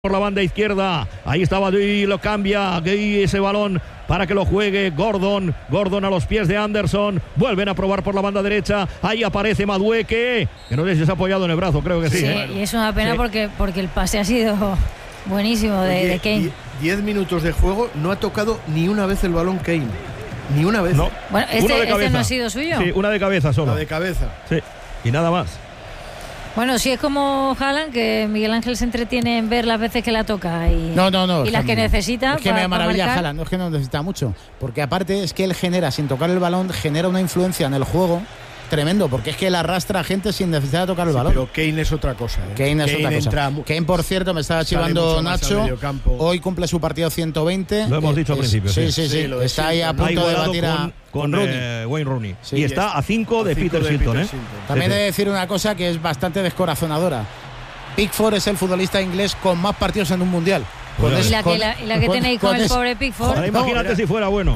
por la banda izquierda, ahí estaba Guy, lo cambia Guy, ese balón para que lo juegue Gordon a los pies de Anderson, vuelven a probar por la banda derecha, ahí aparece Madueke, que no sé si se ha apoyado en el brazo, creo que sí. Sí, y es una pena porque el pase ha sido buenísimo de Kane. 10 minutos de juego, no ha tocado ni una vez el balón Kane, ni una vez. No. Bueno, este no ha sido suyo. Sí, una de cabeza solo. La de cabeza. Sí, y nada más. Bueno, si es como Haaland, que Miguel Ángel se entretiene en ver las veces que la toca y, no, y las que necesita. Es que me maravilla Haaland, no es que no necesita mucho, porque aparte es que él genera, sin tocar el balón, genera una influencia en el juego tremendo, porque es que él arrastra a gente sin necesidad de tocar el balón. Pero Kane es otra cosa. Kane es otra cosa. Kane, por cierto, me estaba chivando Nacho, hoy cumple su partido 120. Lo hemos dicho al principio. Sí. Está ahí a punto de batir con Wayne Rooney. Sí, y está a 5 de Peter Shilton. También he de decir una cosa que es bastante descorazonadora. Pickford es el futbolista inglés con más partidos en un mundial. Y la que tenéis con el pobre Pickford. Ahora imagínate si fuera bueno.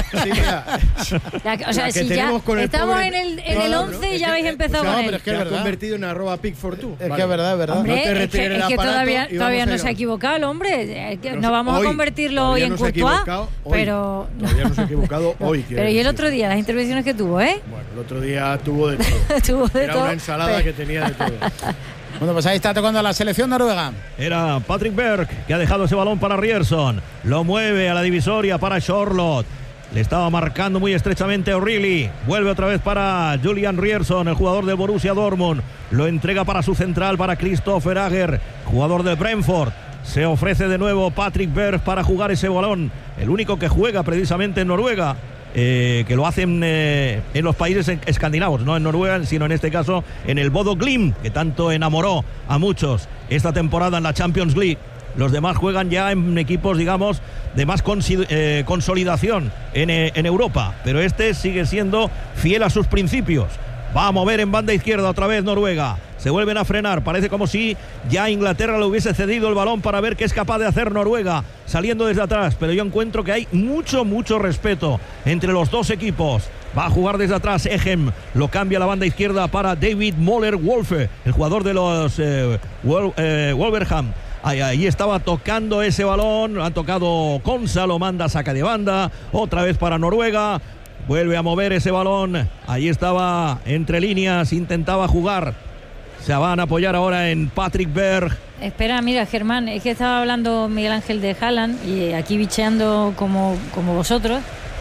O sea, si ya estamos en el 11 y ya habéis empezado con él. Pero es que ha convertido en @Pickford tú. Es que es verdad. Hombre, no es que todavía no se ha equivocado el hombre. No vamos a convertirlo hoy en Courtois, pero todavía no se ha equivocado hoy. Pero y el otro día, las intervenciones que tuvo, Bueno, el otro día tuvo de todo. Era una ensalada que tenía de todo. Bueno, pues ahí está tocando la selección noruega. Era Patrick Berg, que ha dejado ese balón para Ryerson. Lo mueve a la divisoria para Charlotte. Le estaba marcando muy estrechamente O'Reilly. Vuelve otra vez para Julian Ryerson, el jugador del Borussia Dortmund. Lo entrega para su central, para Christopher Ager, jugador del Brentford. Se ofrece de nuevo Patrick Berg para jugar ese balón. El único que juega precisamente en Noruega. Que lo hacen en los países escandinavos, no en Noruega, sino en este caso en el Bodo Glimt, que tanto enamoró a muchos esta temporada en la Champions League. Los demás juegan ya en equipos, digamos, de más consolidación en Europa, pero este sigue siendo fiel a sus principios. Va a mover en banda izquierda otra vez Noruega. Se vuelven a frenar. Parece como si ya Inglaterra le hubiese cedido el balón para ver qué es capaz de hacer Noruega saliendo desde atrás. Pero yo encuentro que hay mucho respeto entre los dos equipos. Va a jugar desde atrás Egem. Lo cambia a la banda izquierda para David Moller-Wolfe, el jugador de los Wolverhampton. Ahí estaba tocando ese balón. Ha tocado Konsa, lo manda, saca de banda. Otra vez para Noruega. Vuelve a mover ese balón. Ahí estaba entre líneas, intentaba jugar. Se van a apoyar ahora en Patrick Berg. Espera, mira, Germán, es que estaba hablando Miguel Ángel de Haaland y aquí bicheando como vosotros.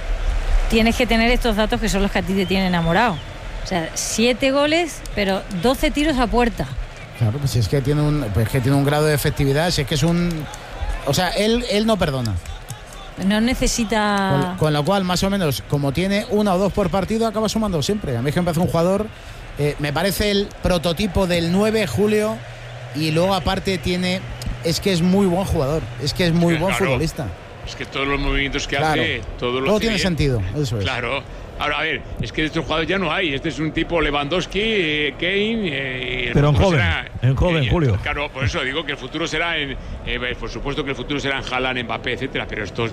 Tienes que tener estos datos que son los que a ti te tienen enamorado. O sea, 7 goles, pero 12 tiros a puerta. Claro, pues es que tiene un grado de efectividad, si es que es un... O sea, él no perdona. No necesita... Con lo cual, más o menos, como tiene 1 o 2 por partido, acaba sumando siempre. A mí es que me parece un jugador... me parece el prototipo del 9, Julio, y luego aparte es que es muy buen jugador, es que es muy buen futbolista. Es que todos los movimientos que hace, todo tiene sentido, eso es. Claro. Ahora, a ver, es que de estos jugadores ya no hay. Este es un tipo Lewandowski, Kane... pero en joven, Julio. Claro, por eso digo que el futuro será por supuesto que el futuro será en Haaland, Mbappé, etcétera. Pero estos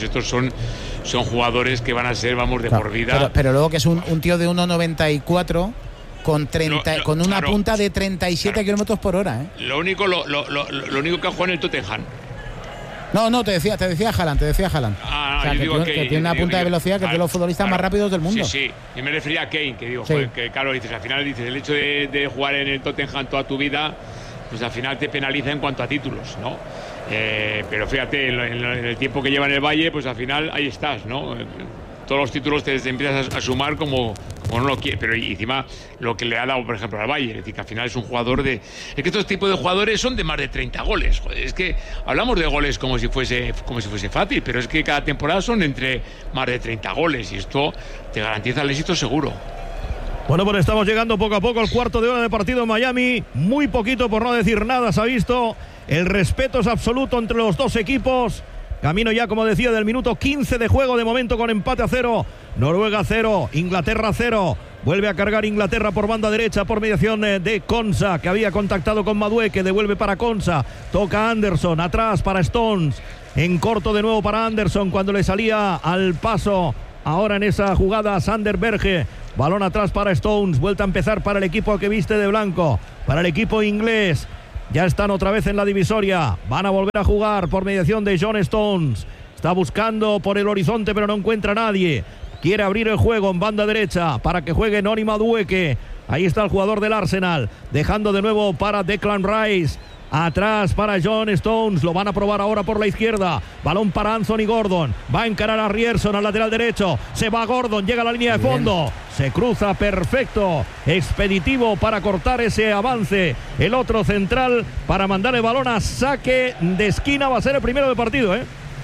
son jugadores que van a ser, vamos, de por vida. Pero luego que es un tío de 1,94... con una punta de 37 kilómetros por hora. Lo único que ha jugado en el Tottenham. No, te decía Haaland. O sea, que tiene una punta de velocidad que es de los futbolistas más rápidos del mundo. Sí. Y me refería a Kane, que digo, joder, que claro, dices, al final el hecho de jugar en el Tottenham toda tu vida, pues al final te penaliza en cuanto a títulos, ¿no? Pero fíjate, en el tiempo que lleva en el Valle, pues al final ahí estás, ¿no? Todos los títulos te empiezas a sumar como no lo quiere, pero encima lo que le ha dado, por ejemplo, al Bayern, es decir, que al final es un jugador es que estos tipos de jugadores son de más de 30 goles, joder, es que hablamos de goles como si fuese fácil, pero es que cada temporada son entre más de 30 goles y esto te garantiza el éxito seguro. Bueno, pues estamos llegando poco a poco al cuarto de hora de partido en Miami, muy poquito por no decir nada se ha visto, el respeto es absoluto entre los dos equipos. Camino ya, como decía, del minuto 15 de juego, de momento con empate a 0. Noruega 0, Inglaterra 0. Vuelve a cargar Inglaterra por banda derecha por mediación de Konsa, que había contactado con Madueke. Devuelve para Konsa. Toca Anderson. Atrás para Stones. En corto de nuevo para Anderson cuando le salía al paso. Ahora en esa jugada Sander Berge. Balón atrás para Stones. Vuelta a empezar para el equipo que viste de blanco. Para el equipo inglés. Ya están otra vez en la divisoria. Van a volver a jugar por mediación de John Stones. Está buscando por el horizonte, pero no encuentra a nadie. Quiere abrir el juego en banda derecha para que juegue Noni Madueke. Ahí está el jugador del Arsenal. Dejando de nuevo para Declan Rice. Atrás para John Stones. Lo van a probar ahora por la izquierda. Balón para Anthony Gordon. Va a encarar a Ryerson al lateral derecho. Se va Gordon. Llega a la línea de fondo. Se cruza perfecto. Expeditivo para cortar ese avance. El otro central para mandar el balón a saque de esquina. Va a ser el primero del partido,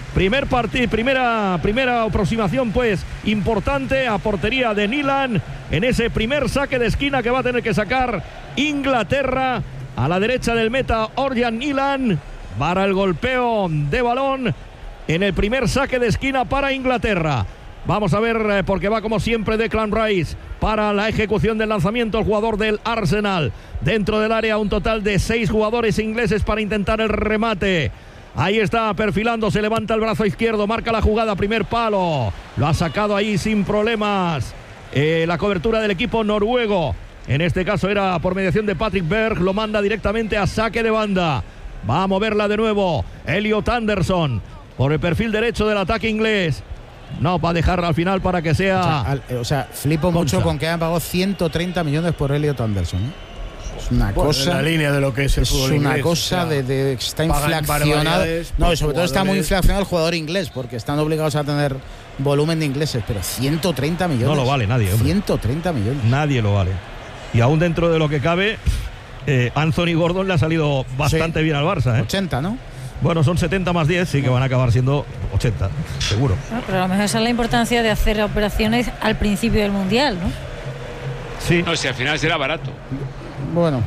Primera aproximación, pues, importante a portería de Nilan en ese primer saque de esquina que va a tener que sacar Inglaterra. A la derecha del meta, Orjan Nilan para el golpeo de balón en el primer saque de esquina para Inglaterra. Vamos a ver, porque va como siempre Declan Rice para la ejecución del lanzamiento, el jugador del Arsenal. Dentro del área un total de 6 jugadores ingleses para intentar el remate. Ahí está perfilando, se levanta el brazo izquierdo, marca la jugada, primer palo. Lo ha sacado ahí sin problemas la cobertura del equipo noruego. En este caso era por mediación de Patrick Berg, lo manda directamente a saque de banda. Va a moverla de nuevo Elliot Anderson por el perfil derecho del ataque inglés. No, va a dejarla al final para que sea... O sea, flipo mucho con que han pagado 130 millones por Elliot Anderson, Es una cosa... En la línea de lo que es el fútbol inglés. Es una cosa de está inflacionado. No, y sobre todo está muy inflacionado el jugador inglés, porque están obligados a tener volumen de ingleses, pero 130 millones. No lo vale nadie, hombre. 130 millones. Nadie lo vale. Y aún dentro de lo que cabe, Anthony Gordon le ha salido bastante bien al Barça. 80, ¿no? Bueno, son 70 más 10, sí que van a acabar siendo 80, seguro. No, pero a lo mejor esa es la importancia de hacer operaciones al principio del Mundial, ¿no? Sí. No, si al final será barato. Bueno.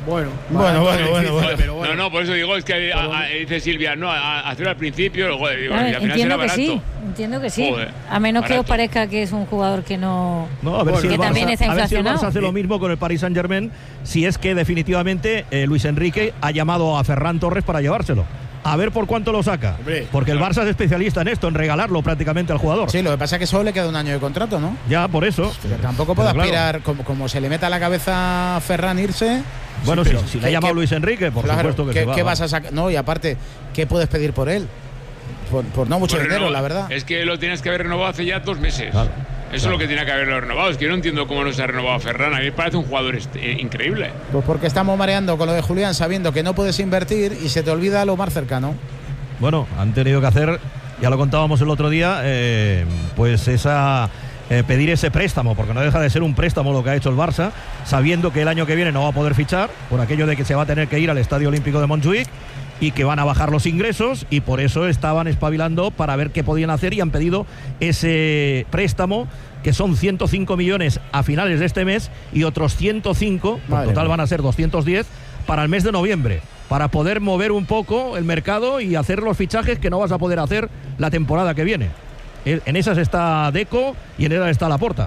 No, por eso digo, es que dice Silvia, no, hacerlo al principio, luego digo, Claro, y al final será barato. Entiendo que sí. Joder, a menos barato. que os parezca que es un jugador que no... No, a ver si que el Barça, también está a ver si el inflacionado. Barça hace lo mismo con el Paris Saint-Germain, si es que definitivamente Luis Enrique ha llamado a Ferran Torres para llevárselo. A ver por cuánto lo saca. Hombre, porque el Barça es especialista en esto, en regalarlo prácticamente al jugador. Sí, lo que pasa es que solo le queda un año de contrato, ¿no? Ya, por eso. Pero tampoco puede Pero aspirar, como se le meta a la cabeza a Ferran irse. Bueno, sí, si le ha llamado Luis Enrique, por supuesto que se va. ¿Qué vas a sacar? No, y aparte, ¿qué puedes pedir por él? Por no mucho dinero, la verdad. Es que lo tienes que haber renovado hace ya 2 meses. Claro. Eso es lo que tiene que haberlo renovado. Es que yo no entiendo cómo no se ha renovado Ferran. A mí me parece un jugador increíble. Pues porque estamos mareando con lo de Julián, sabiendo que no puedes invertir y se te olvida lo más cercano. Bueno, han tenido que hacer, ya lo contábamos el otro día, pues pedir ese préstamo, porque no deja de ser un préstamo lo que ha hecho el Barça, sabiendo que el año que viene no va a poder fichar, por aquello de que se va a tener que ir al Estadio Olímpico de Montjuic y que van a bajar los ingresos, y por eso estaban espabilando para ver qué podían hacer y han pedido ese préstamo, que son 105 millones a finales de este mes y otros 105, por total van a ser 210 para el mes de noviembre, para poder mover un poco el mercado y hacer los fichajes que no vas a poder hacer la temporada que viene. En esas está Deco y en esas está Laporta.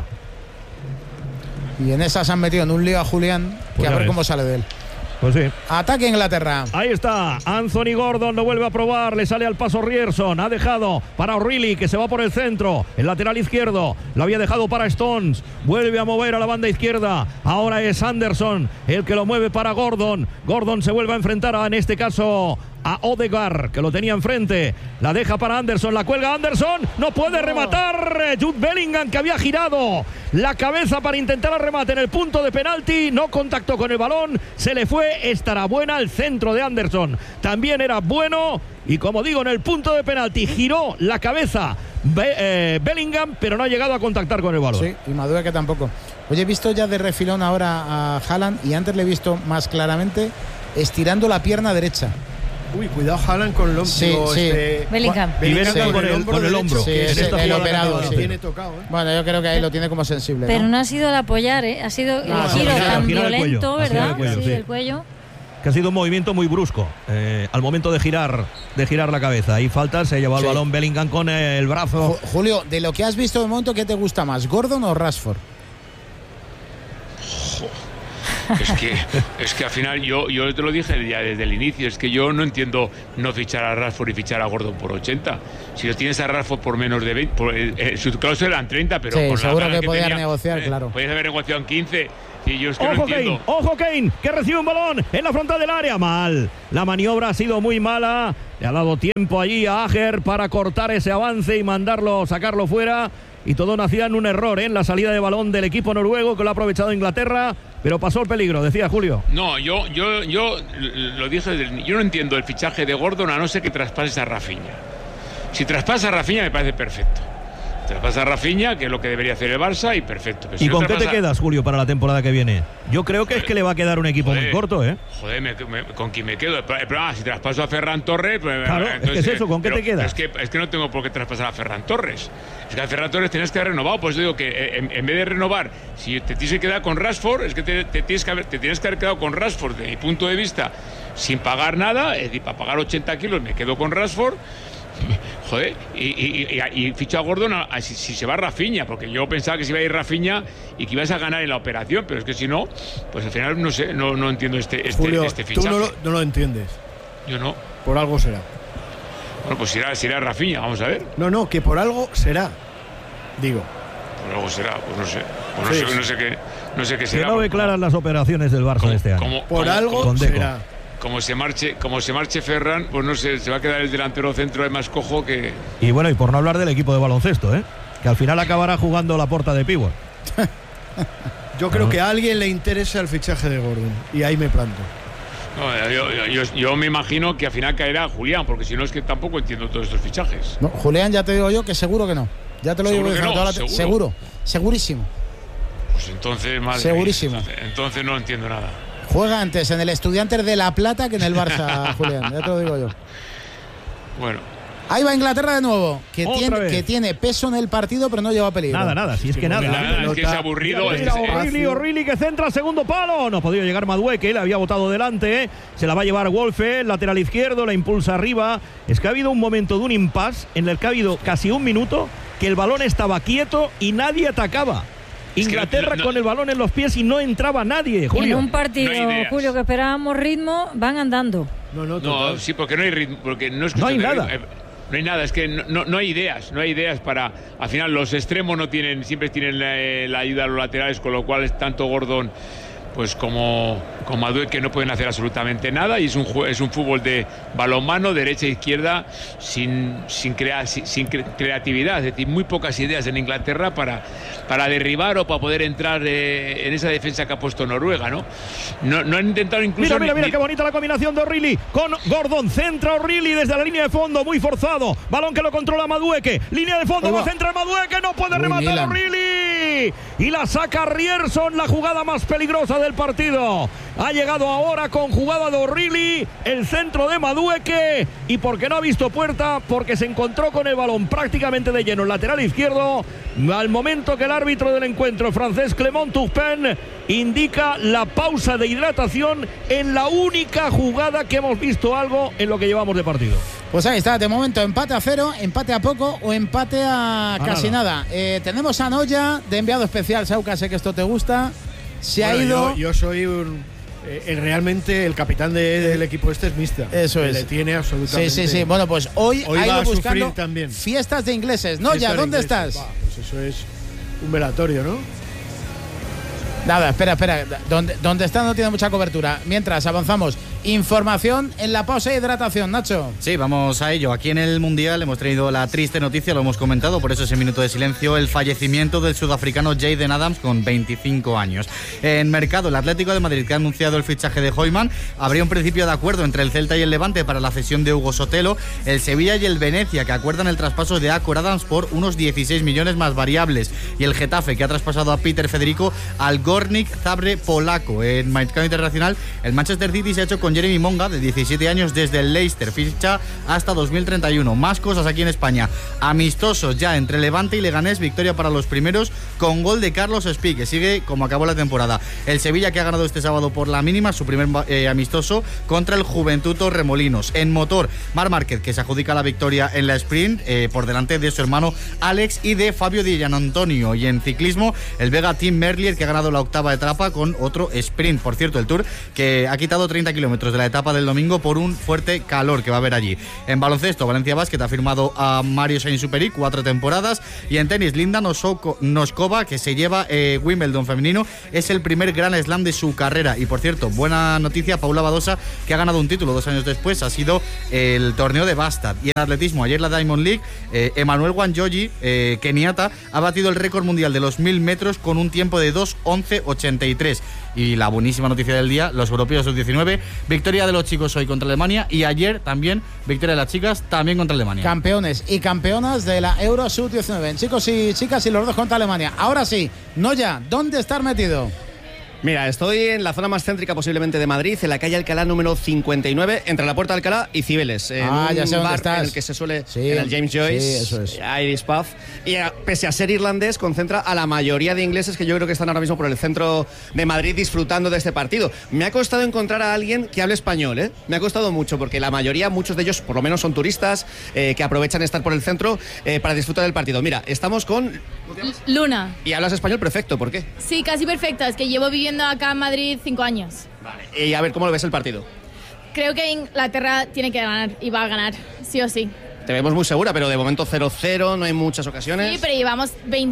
Y en esas han metido en un lío a Julián, Pues que a ver ves. cómo sale de él. Pues sí. Ataque Inglaterra. Ahí está, Anthony Gordon lo vuelve a probar, le sale al paso Ryerson, ha dejado para O'Reilly, que se va por el centro, el lateral izquierdo, lo había dejado para Stones, vuelve a mover a la banda izquierda, ahora es Anderson el que lo mueve para Gordon, Gordon se vuelve a enfrentar en este caso a Odegaard, que lo tenía enfrente, la deja para Anderson, la cuelga Anderson, no puede rematar Jude Bellingham, que había girado la cabeza para intentar el remate en el punto de penalti, no contactó con el balón, se le fue, estará buena el centro de Anderson, también era bueno, y como digo, en el punto de penalti giró la cabeza Bellingham, pero no ha llegado a contactar con el balón. Sí, y Madueke tampoco. Oye, he visto ya de refilón ahora a Haaland, y antes le he visto más claramente estirando la pierna derecha. Uy, cuidado Haaland con el hombro. Sí. Bellingham. Y Bellingham con el hombro. Sí, En es esta el jugada operado, que sí. Tiene tocado, Bueno, yo creo que ahí lo tiene como sensible, Pero ¿no? no ha sido el apoyar, ha sido el giro tan girar el violento, cuello, ¿verdad? el cuello, Sí, sí. el cuello. Que ha sido un movimiento muy brusco al momento de girar la cabeza. Ahí falta, se lleva el Sí. balón Bellingham con el brazo. Julio, de lo que has visto de momento, ¿qué te gusta más, Gordon o Rashford? Es que al final yo te lo dije ya desde el inicio, es que yo no entiendo no fichar a Rashford y fichar a Gordon por 80. Si lo tienes a Rashford por menos de 20, su cláusula eran 30, pero sí, con seguro la que podías negociar, claro. Podías haber negociado en 15. Y yo es que ojo, no entiendo. Ojo Kane, que recibe un balón en la frontal del área. Mal. La maniobra ha sido muy mala. Le ha dado tiempo allí a Ajer para cortar ese avance y sacarlo fuera. Y todo nacía en un error en la salida de balón del equipo noruego, que lo ha aprovechado Inglaterra, pero pasó el peligro, decía Julio. No, yo lo dije, yo no entiendo el fichaje de Gordon a no ser que traspases a Rafinha. Si traspasa a Rafinha me parece perfecto. Traspasa a Rafinha, que es lo que debería hacer el Barça, y perfecto. Pero ¿Y con qué te quedas, Julio, para la temporada que viene? Yo creo que es que le va a quedar un equipo muy corto, ¿eh? Joder, ¿con quién me quedo? Si traspaso a Ferran Torres... Pues, claro, entonces, es que es eso, ¿con qué te quedas? Es que no tengo por qué traspasar a Ferran Torres. Es que a Ferran Torres tienes que haber renovado. Pues digo que en vez de renovar, si te tienes que quedar con Rashford, es que te tienes que haber quedado con Rashford, de mi punto de vista, sin pagar nada. Es decir, para pagar 80 kilos me quedo con Rashford. Joder, y ficho a Gordon si se va Rafinha, porque yo pensaba que se iba a ir Rafinha y que ibas a ganar en la operación, pero es que si no, pues al final no sé, no entiendo Julio, este fichaje. Tú no lo entiendes. Yo no. Por algo será. Bueno, pues si era Rafinha, vamos a ver. No, que por algo será. Digo. Por algo será, pues no sé. Pues no sé qué será. Que no ve claras las operaciones del Barça de este año. Por algo será. Como se marche Ferran, pues no sé, se va a quedar el delantero centro de más cojo que... Y bueno, y por no hablar del equipo de baloncesto, que al final acabará jugando la porta de pívot. Yo creo que a alguien le interesa el fichaje de Gordon, y ahí me planto. No, yo me imagino que al final caerá Julián, porque si no es que tampoco entiendo todos estos fichajes. No, Julián, ya te digo yo que seguro que no. Ya te lo digo yo. Seguro, segurísimo. Pues entonces, madre segurísimo. Entonces no entiendo nada. Juega antes en el Estudiantes de La Plata que en el Barça, Julián, ya te lo digo yo. Bueno. Ahí va Inglaterra de nuevo, que tiene peso en el partido, pero no lleva peligro. Nada, si es que nada. Es que es aburrido. O'Reilly que centra al segundo palo. No ha podido llegar Madueke, le había botado delante. Se la va a llevar Wolfe, el lateral izquierdo, la impulsa arriba. Es que ha habido un momento de un impasse en el que ha habido casi un minuto que el balón estaba quieto y nadie atacaba. Inglaterra con el balón en los pies y no entraba nadie, Julio. En un partido, Julio, que esperábamos ritmo, van andando. No, sí, porque no hay ritmo, porque no hay nada. No hay nada, es que no hay ideas para... Al final los extremos siempre tienen la ayuda a los laterales, con lo cual es tanto Gordon pues como Madueke, que no pueden hacer absolutamente nada, y es un fútbol de balonmano, derecha e izquierda, sin creatividad, es decir, muy pocas ideas en Inglaterra para derribar o para poder entrar en esa defensa que ha puesto Noruega, ¿no? No han intentado incluso... Mira qué bonita la combinación de O'Reilly con Gordon, centra O'Reilly desde la línea de fondo, muy forzado, balón que lo controla Madueke, línea de fondo, va a centrar Madueke, no puede rematar O'Reilly, y la saca Ryerson, la jugada más peligrosa del partido. Ha llegado ahora con jugada de O'Reilly, el centro de Madueke, y porque no ha visto puerta, porque se encontró con el balón prácticamente de lleno el lateral izquierdo, al momento que el árbitro del encuentro, francés Clément Turpin, indica la pausa de hidratación en la única jugada que hemos visto algo en lo que llevamos de partido. Pues ahí está, de momento empate a 0, empate a poco o empate a casi nada. Tenemos a Noya de enviado especial. Sauca, sé que esto te gusta. Se ha ido. Yo soy realmente el capitán del equipo es Mista. Eso es. Le tiene absolutamente. Sí. Bueno, pues hoy ha ido buscando también fiestas de ingleses. Noya, ¿dónde estás? Pues eso es un velatorio, ¿no? Nada, espera. Donde está no tiene mucha cobertura. Mientras avanzamos, información en la pausa de hidratación, Nacho. Sí, vamos a ello. Aquí en el Mundial hemos traído la triste noticia, lo hemos comentado, por eso ese minuto de silencio, el fallecimiento del sudafricano Jayden Adams con 25 años. En mercado, el Atlético de Madrid, que ha anunciado el fichaje de Hoyman, habría un principio de acuerdo entre el Celta y el Levante para la cesión de Hugo Sotelo, el Sevilla y el Venecia, que acuerdan el traspaso de Acor Adams por unos 16 millones más variables, y el Getafe, que ha traspasado a Peter Federico al Górnik Zabrze polaco. En mercado internacional, el Manchester City se ha hecho con con Jeremy Monga, de 17 años, desde el Leicester, ficha hasta 2031. Más cosas aquí en España. Amistosos ya entre Levante y Leganés, victoria para los primeros con gol de Carlos Espí, que sigue como acabó la temporada. El Sevilla, que ha ganado este sábado por la mínima su primer amistoso contra el Juventud Torremolinos. En motor, Marc Márquez, que se adjudica la victoria en la sprint por delante de su hermano Alex y de Fabio Di Gianantonio. Y en ciclismo, el Vega Tim Merlier, que ha ganado la octava etapa con otro sprint. Por cierto, el Tour que ha quitado 30 kilómetros de la etapa del domingo por un fuerte calor que va a haber allí. En baloncesto, Valencia Basket ha firmado a Mario Sainz-Superi 4 temporadas. Y en tenis, Linda Noskova, que se lleva Wimbledon femenino, es el primer Grand Slam de su carrera. Y por cierto, buena noticia, Paula Badosa, que ha ganado un título 2 años después, ha sido el torneo de Bastad. Y en atletismo, ayer la Diamond League, Emmanuel Wanjoji, keniata, ha batido el récord mundial de los 1000 metros con un tiempo de 2:11:83. Y la buenísima noticia del día, los europeos sub-19, victoria de los chicos hoy contra Alemania, y ayer también victoria de las chicas también contra Alemania. Campeones y campeonas de la Euro sub-19, chicos y chicas, y los dos contra Alemania. Ahora sí, Noya, ¿dónde estás metido? Mira, estoy en la zona más céntrica posiblemente de Madrid, en la calle Alcalá número 59, entre la Puerta de Alcalá y Cibeles. Ya sé dónde estás. En el que se suele, sí, en el James Joyce, sí, eso es. Irish Pub. Y pese a ser irlandés, concentra a la mayoría de ingleses que yo creo que están ahora mismo por el centro de Madrid disfrutando de este partido. Me ha costado encontrar a alguien que hable español, ¿eh? Me ha costado mucho, porque la mayoría, muchos de ellos por lo menos son turistas, que aprovechan estar por el centro para disfrutar del partido. Mira, estamos con... Luna. Y hablas español perfecto, ¿por qué? Sí, casi perfecto, es que llevo viviendo acá en Madrid 5 años. Vale. Y a ver, ¿cómo lo ves el partido? Creo que Inglaterra tiene que ganar y va a ganar, sí o sí. Te vemos muy segura, pero de momento 0-0, no hay muchas ocasiones. Sí, pero llevamos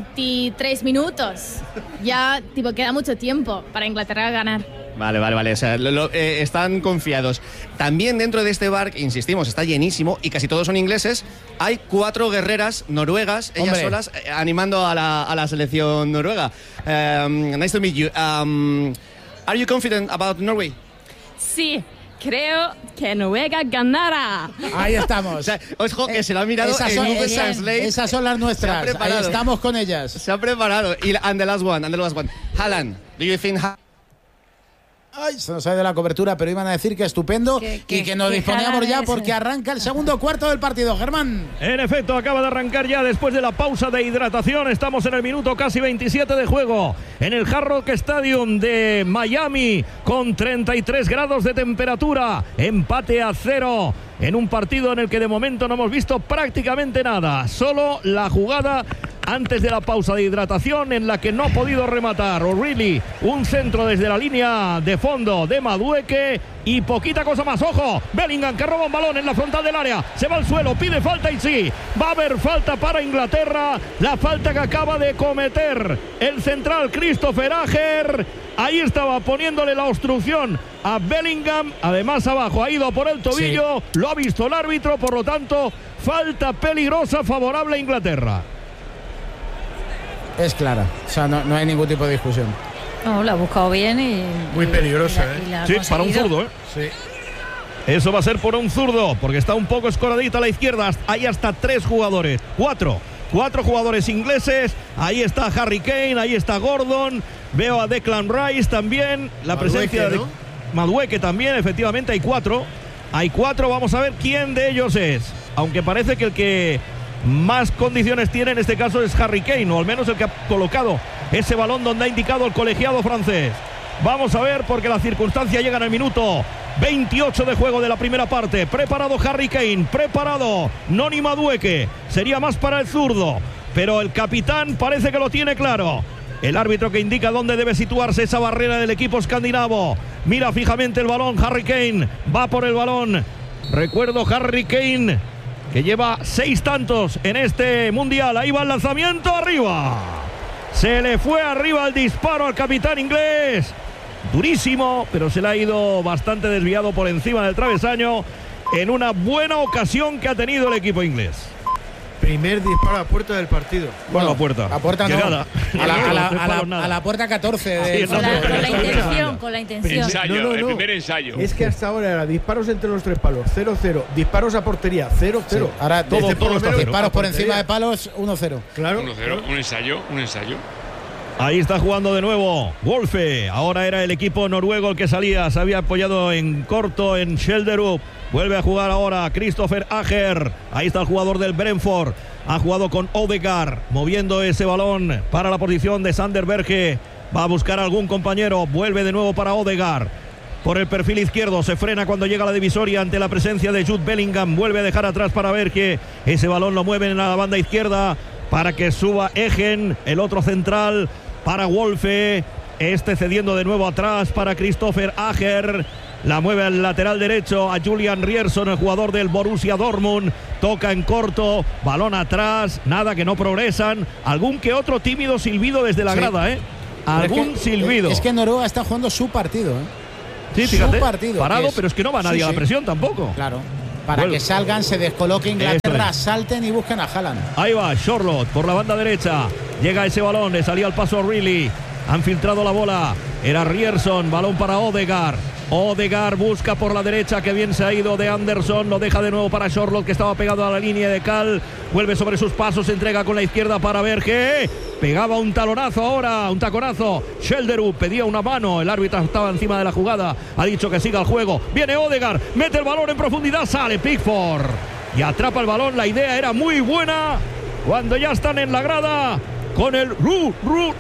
23 minutos. Ya, queda mucho tiempo para Inglaterra ganar. Vale. O sea, están confiados. También dentro de este bar, insistimos, está llenísimo y casi todos son ingleses. Hay 4 guerreras noruegas, ellas solas, animando a la selección noruega. Nice to meet you. Are you confident about Norway? Sí. Creo que Noruega ganará. Ahí estamos. O sea, ojo, que se lo ha mirado en Google Translate. Esas son las nuestras. Ahí estamos con ellas. Se ha preparado. And the last one. Haaland, do you think... Ay, se nos ha ido la cobertura, pero iban a decir que estupendo y que nos disponíamos ya porque arranca el segundo cuarto del partido, Germán. En efecto, acaba de arrancar ya después de la pausa de hidratación. Estamos en el minuto casi 27 de juego en el Hard Rock Stadium de Miami con 33 grados de temperatura. Empate a 0 en un partido en el que de momento no hemos visto prácticamente nada. Solo la jugada antes de la pausa de hidratación en la que no ha podido rematar O'Reilly, un centro desde la línea de fondo de Madueke y poquita cosa más. Ojo, Bellingham, que roba un balón en la frontal del área, se va al suelo, pide falta y sí, va a haber falta para Inglaterra, la falta que acaba de cometer el central Christopher Ajer. Ahí estaba poniéndole la obstrucción a Bellingham, además abajo ha ido por el tobillo, lo ha visto el árbitro, por lo tanto falta peligrosa favorable a Inglaterra. Es clara, o sea, no hay ningún tipo de discusión. No, la ha buscado bien y... Muy peligrosa, Sí, para un zurdo, Sí. Eso va a ser por un zurdo, porque está un poco escoradita a la izquierda. Hay hasta 3 jugadores, 4 jugadores ingleses. Ahí está Harry Kane, ahí está Gordon. Veo a Declan Rice también. La presencia de Madueke también, efectivamente, hay 4. Vamos a ver quién de ellos es. Aunque parece que el que más condiciones tiene en este caso es Harry Kane, o al menos el que ha colocado ese balón donde ha indicado el colegiado francés. Vamos a ver, porque las circunstancias llegan al minuto 28 de juego de la primera parte. Preparado Harry Kane, preparado Noni Madueke. Sería más para el zurdo, pero el capitán parece que lo tiene claro. El árbitro que indica dónde debe situarse esa barrera del equipo escandinavo. Mira fijamente el balón, Harry Kane va por el balón. Recuerdo Harry Kane, que lleva 6 tantos en este mundial. Ahí va el lanzamiento, arriba. Se le fue arriba el disparo al capitán inglés. Durísimo, pero se le ha ido bastante desviado por encima del travesaño en una buena ocasión que ha tenido el equipo inglés. Primer disparo a puerta del partido. Bueno, a puerta. A puerta no. Llegada. A la puerta 14. Con la intención. Ensayo, el primer ensayo. Es que hasta ahora era disparos entre los 3 palos, 0-0. Disparos a portería, 0-0. Sí. Ahora todo por está disparos por encima de palos, 1-0. Claro. 1-0, un ensayo. Ahí está jugando de nuevo Wolfe. Ahora era el equipo noruego el que salía. Se había apoyado en corto en Skjelderup. Vuelve a jugar ahora Kristoffer Ajer. Ahí está el jugador del Brentford. Ha jugado con Odegaard, moviendo ese balón para la posición de Sander Berge. Va a buscar a algún compañero. Vuelve de nuevo para Odegaard. Por el perfil izquierdo, se frena cuando llega a la divisoria ante la presencia de Jude Bellingham. Vuelve a dejar atrás para Berge. Ese balón lo mueven a la banda izquierda para que suba Egen, el otro central para Wolfe. Este cediendo de nuevo atrás para Kristoffer Ajer. La mueve al lateral derecho a Julian Rierson, el jugador del Borussia Dortmund. Toca en corto, balón atrás, nada, que no progresan. Algún que otro tímido silbido desde la grada, Algún silbido. Es que Noruega está jugando su partido, Sí, fíjate, su partido, parado, pero es que no va nadie a la presión tampoco. Claro. Para que salgan, se descoloque Inglaterra, salten y busquen a Haaland. Ahí va Charlotte por la banda derecha. Llega ese balón, le salía al paso a Reilly. Han filtrado la bola. Era Rierson, balón para Odegaard. Odegaard busca por la derecha, que bien se ha ido de Anderson. Lo deja de nuevo para Charlotte, que estaba pegado a la línea de cal. Vuelve sobre sus pasos, entrega con la izquierda para Berge. Pegaba un talonazo ahora, un taconazo. Skjelderup pedía una mano. El árbitro estaba encima de la jugada. Ha dicho que siga el juego. Viene Odegaard, mete el balón en profundidad. Sale Pickford y atrapa el balón. La idea era muy buena cuando ya están en la grada con el Ru,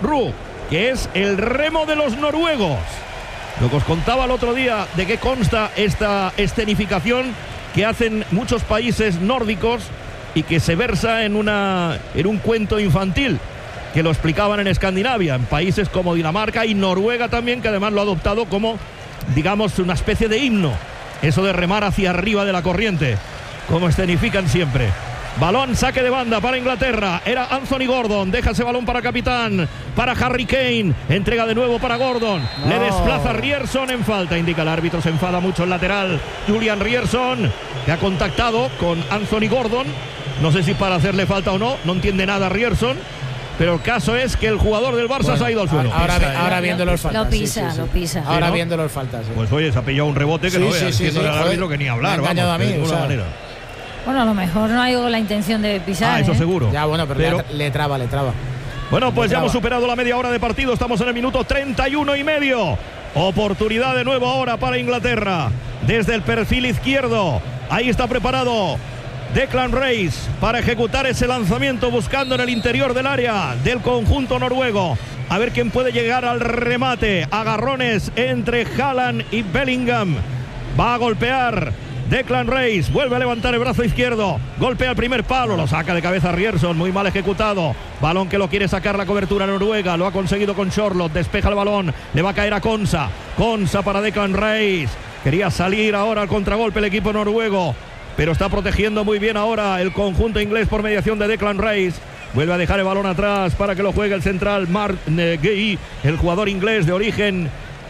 que es el remo de los noruegos. Lo que os contaba el otro día de qué consta esta escenificación que hacen muchos países nórdicos y que se versa en un cuento infantil que lo explicaban en Escandinavia, en países como Dinamarca y Noruega también, que además lo ha adoptado como, digamos, una especie de himno. Eso de remar hacia arriba de la corriente, como escenifican siempre. Balón, saque de banda para Inglaterra. Era Anthony Gordon. Deja ese balón para capitán. Para Harry Kane. Entrega de nuevo para Gordon. Le desplaza Rierson en falta. Indica el árbitro. Se enfada mucho el lateral Julian Rierson, que ha contactado con Anthony Gordon. No sé si para hacerle falta o no. No entiende nada Rierson. Pero el caso es que el jugador del Barça se ha ido al suelo. Ahora viendo los faltas. Lo pisa. Ahora viendo los faltas. Pues oye, se ha pillado un rebote que no vea. Diciendo al árbitro que ni hablar. Me ha engañado a mí, de ninguna manera. Bueno, a lo mejor no hay la intención de pisar. Eso seguro. Ya, bueno, pero le traba. Bueno, pues ya hemos superado la media hora de partido. Estamos en el minuto 31 y medio. Oportunidad de nuevo ahora para Inglaterra. Desde el perfil izquierdo. Ahí está preparado Declan Rice para ejecutar ese lanzamiento, buscando en el interior del área del conjunto noruego. A ver quién puede llegar al remate. Agarrones entre Haaland y Bellingham. Va a golpear Declan Rice, vuelve a levantar el brazo izquierdo, golpea el primer palo, lo saca de cabeza Rierson, muy mal ejecutado. Balón que lo quiere sacar la cobertura noruega, lo ha conseguido con Charlotte, despeja el balón, le va a caer a Konsa para Declan Rice. Quería salir ahora al contragolpe el equipo noruego, pero está protegiendo muy bien ahora el conjunto inglés por mediación de Declan Rice. Vuelve a dejar el balón atrás para que lo juegue el central Mark Guehi, el jugador inglés de origen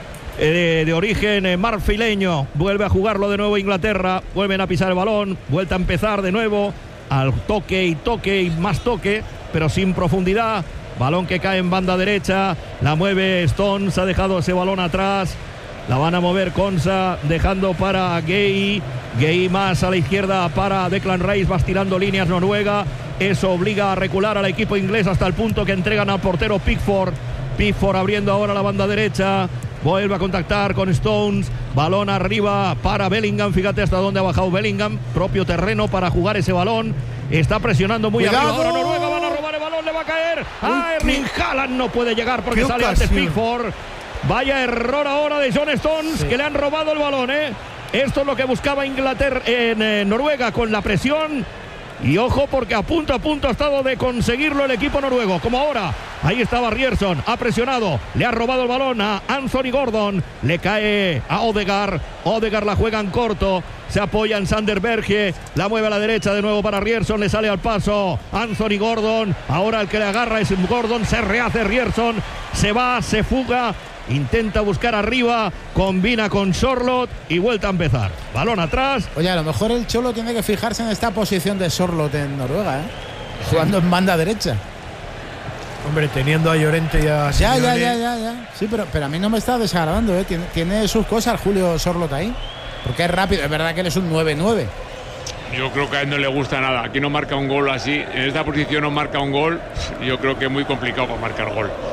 marfileño. Vuelve a jugarlo de nuevo Inglaterra. Vuelven a pisar el balón. Vuelta a empezar de nuevo. Al toque y más toque, pero sin profundidad. Balón que cae en banda derecha. La mueve Stones. Ha dejado ese balón atrás. La van a mover Konsa, dejando para Guehi. Guehi más a la izquierda para Declan Rice. Va estirando líneas Noruega. Eso obliga a recular al equipo inglés hasta el punto que entregan al portero Pickford. Pickford abriendo ahora la banda derecha. Vuelve a contactar con Stones. Balón arriba para Bellingham. Fíjate hasta dónde ha bajado Bellingham. Propio terreno para jugar ese balón. Está presionando muy arriba. Ahora Noruega van a robar el balón. Le va a caer a Erling Haaland. No puede llegar porque sale antes Pickford. Vaya error ahora de John Stones, que le han robado el balón. Esto es lo que buscaba Inglaterra en Noruega con la presión. Y ojo, porque a punto ha estado de conseguirlo el equipo noruego. Como ahora, ahí estaba Rierson, ha presionado, le ha robado el balón a Anthony Gordon, le cae a Odegaard. Odegaard la juega en corto, se apoya en Sander Berge, la mueve a la derecha de nuevo para Rierson, le sale al paso Anthony Gordon. Ahora el que le agarra es Gordon, se rehace Rierson, se va, se fuga. Intenta buscar arriba, combina con Charlotte y vuelta a empezar. Balón atrás. Oye, a lo mejor el Cholo tiene que fijarse en esta posición de Charlotte en Noruega, jugando en banda derecha. Hombre, teniendo a Llorente y a Simeone. Ya. Sí, pero a mí no me está desagradando, Tiene sus cosas Julio Charlotte ahí. Porque es rápido, es verdad que él es un 9-9. Yo creo que a él no le gusta nada. Aquí no marca un gol así. En esta posición no marca un gol. Yo creo que es muy complicado para marcar gol.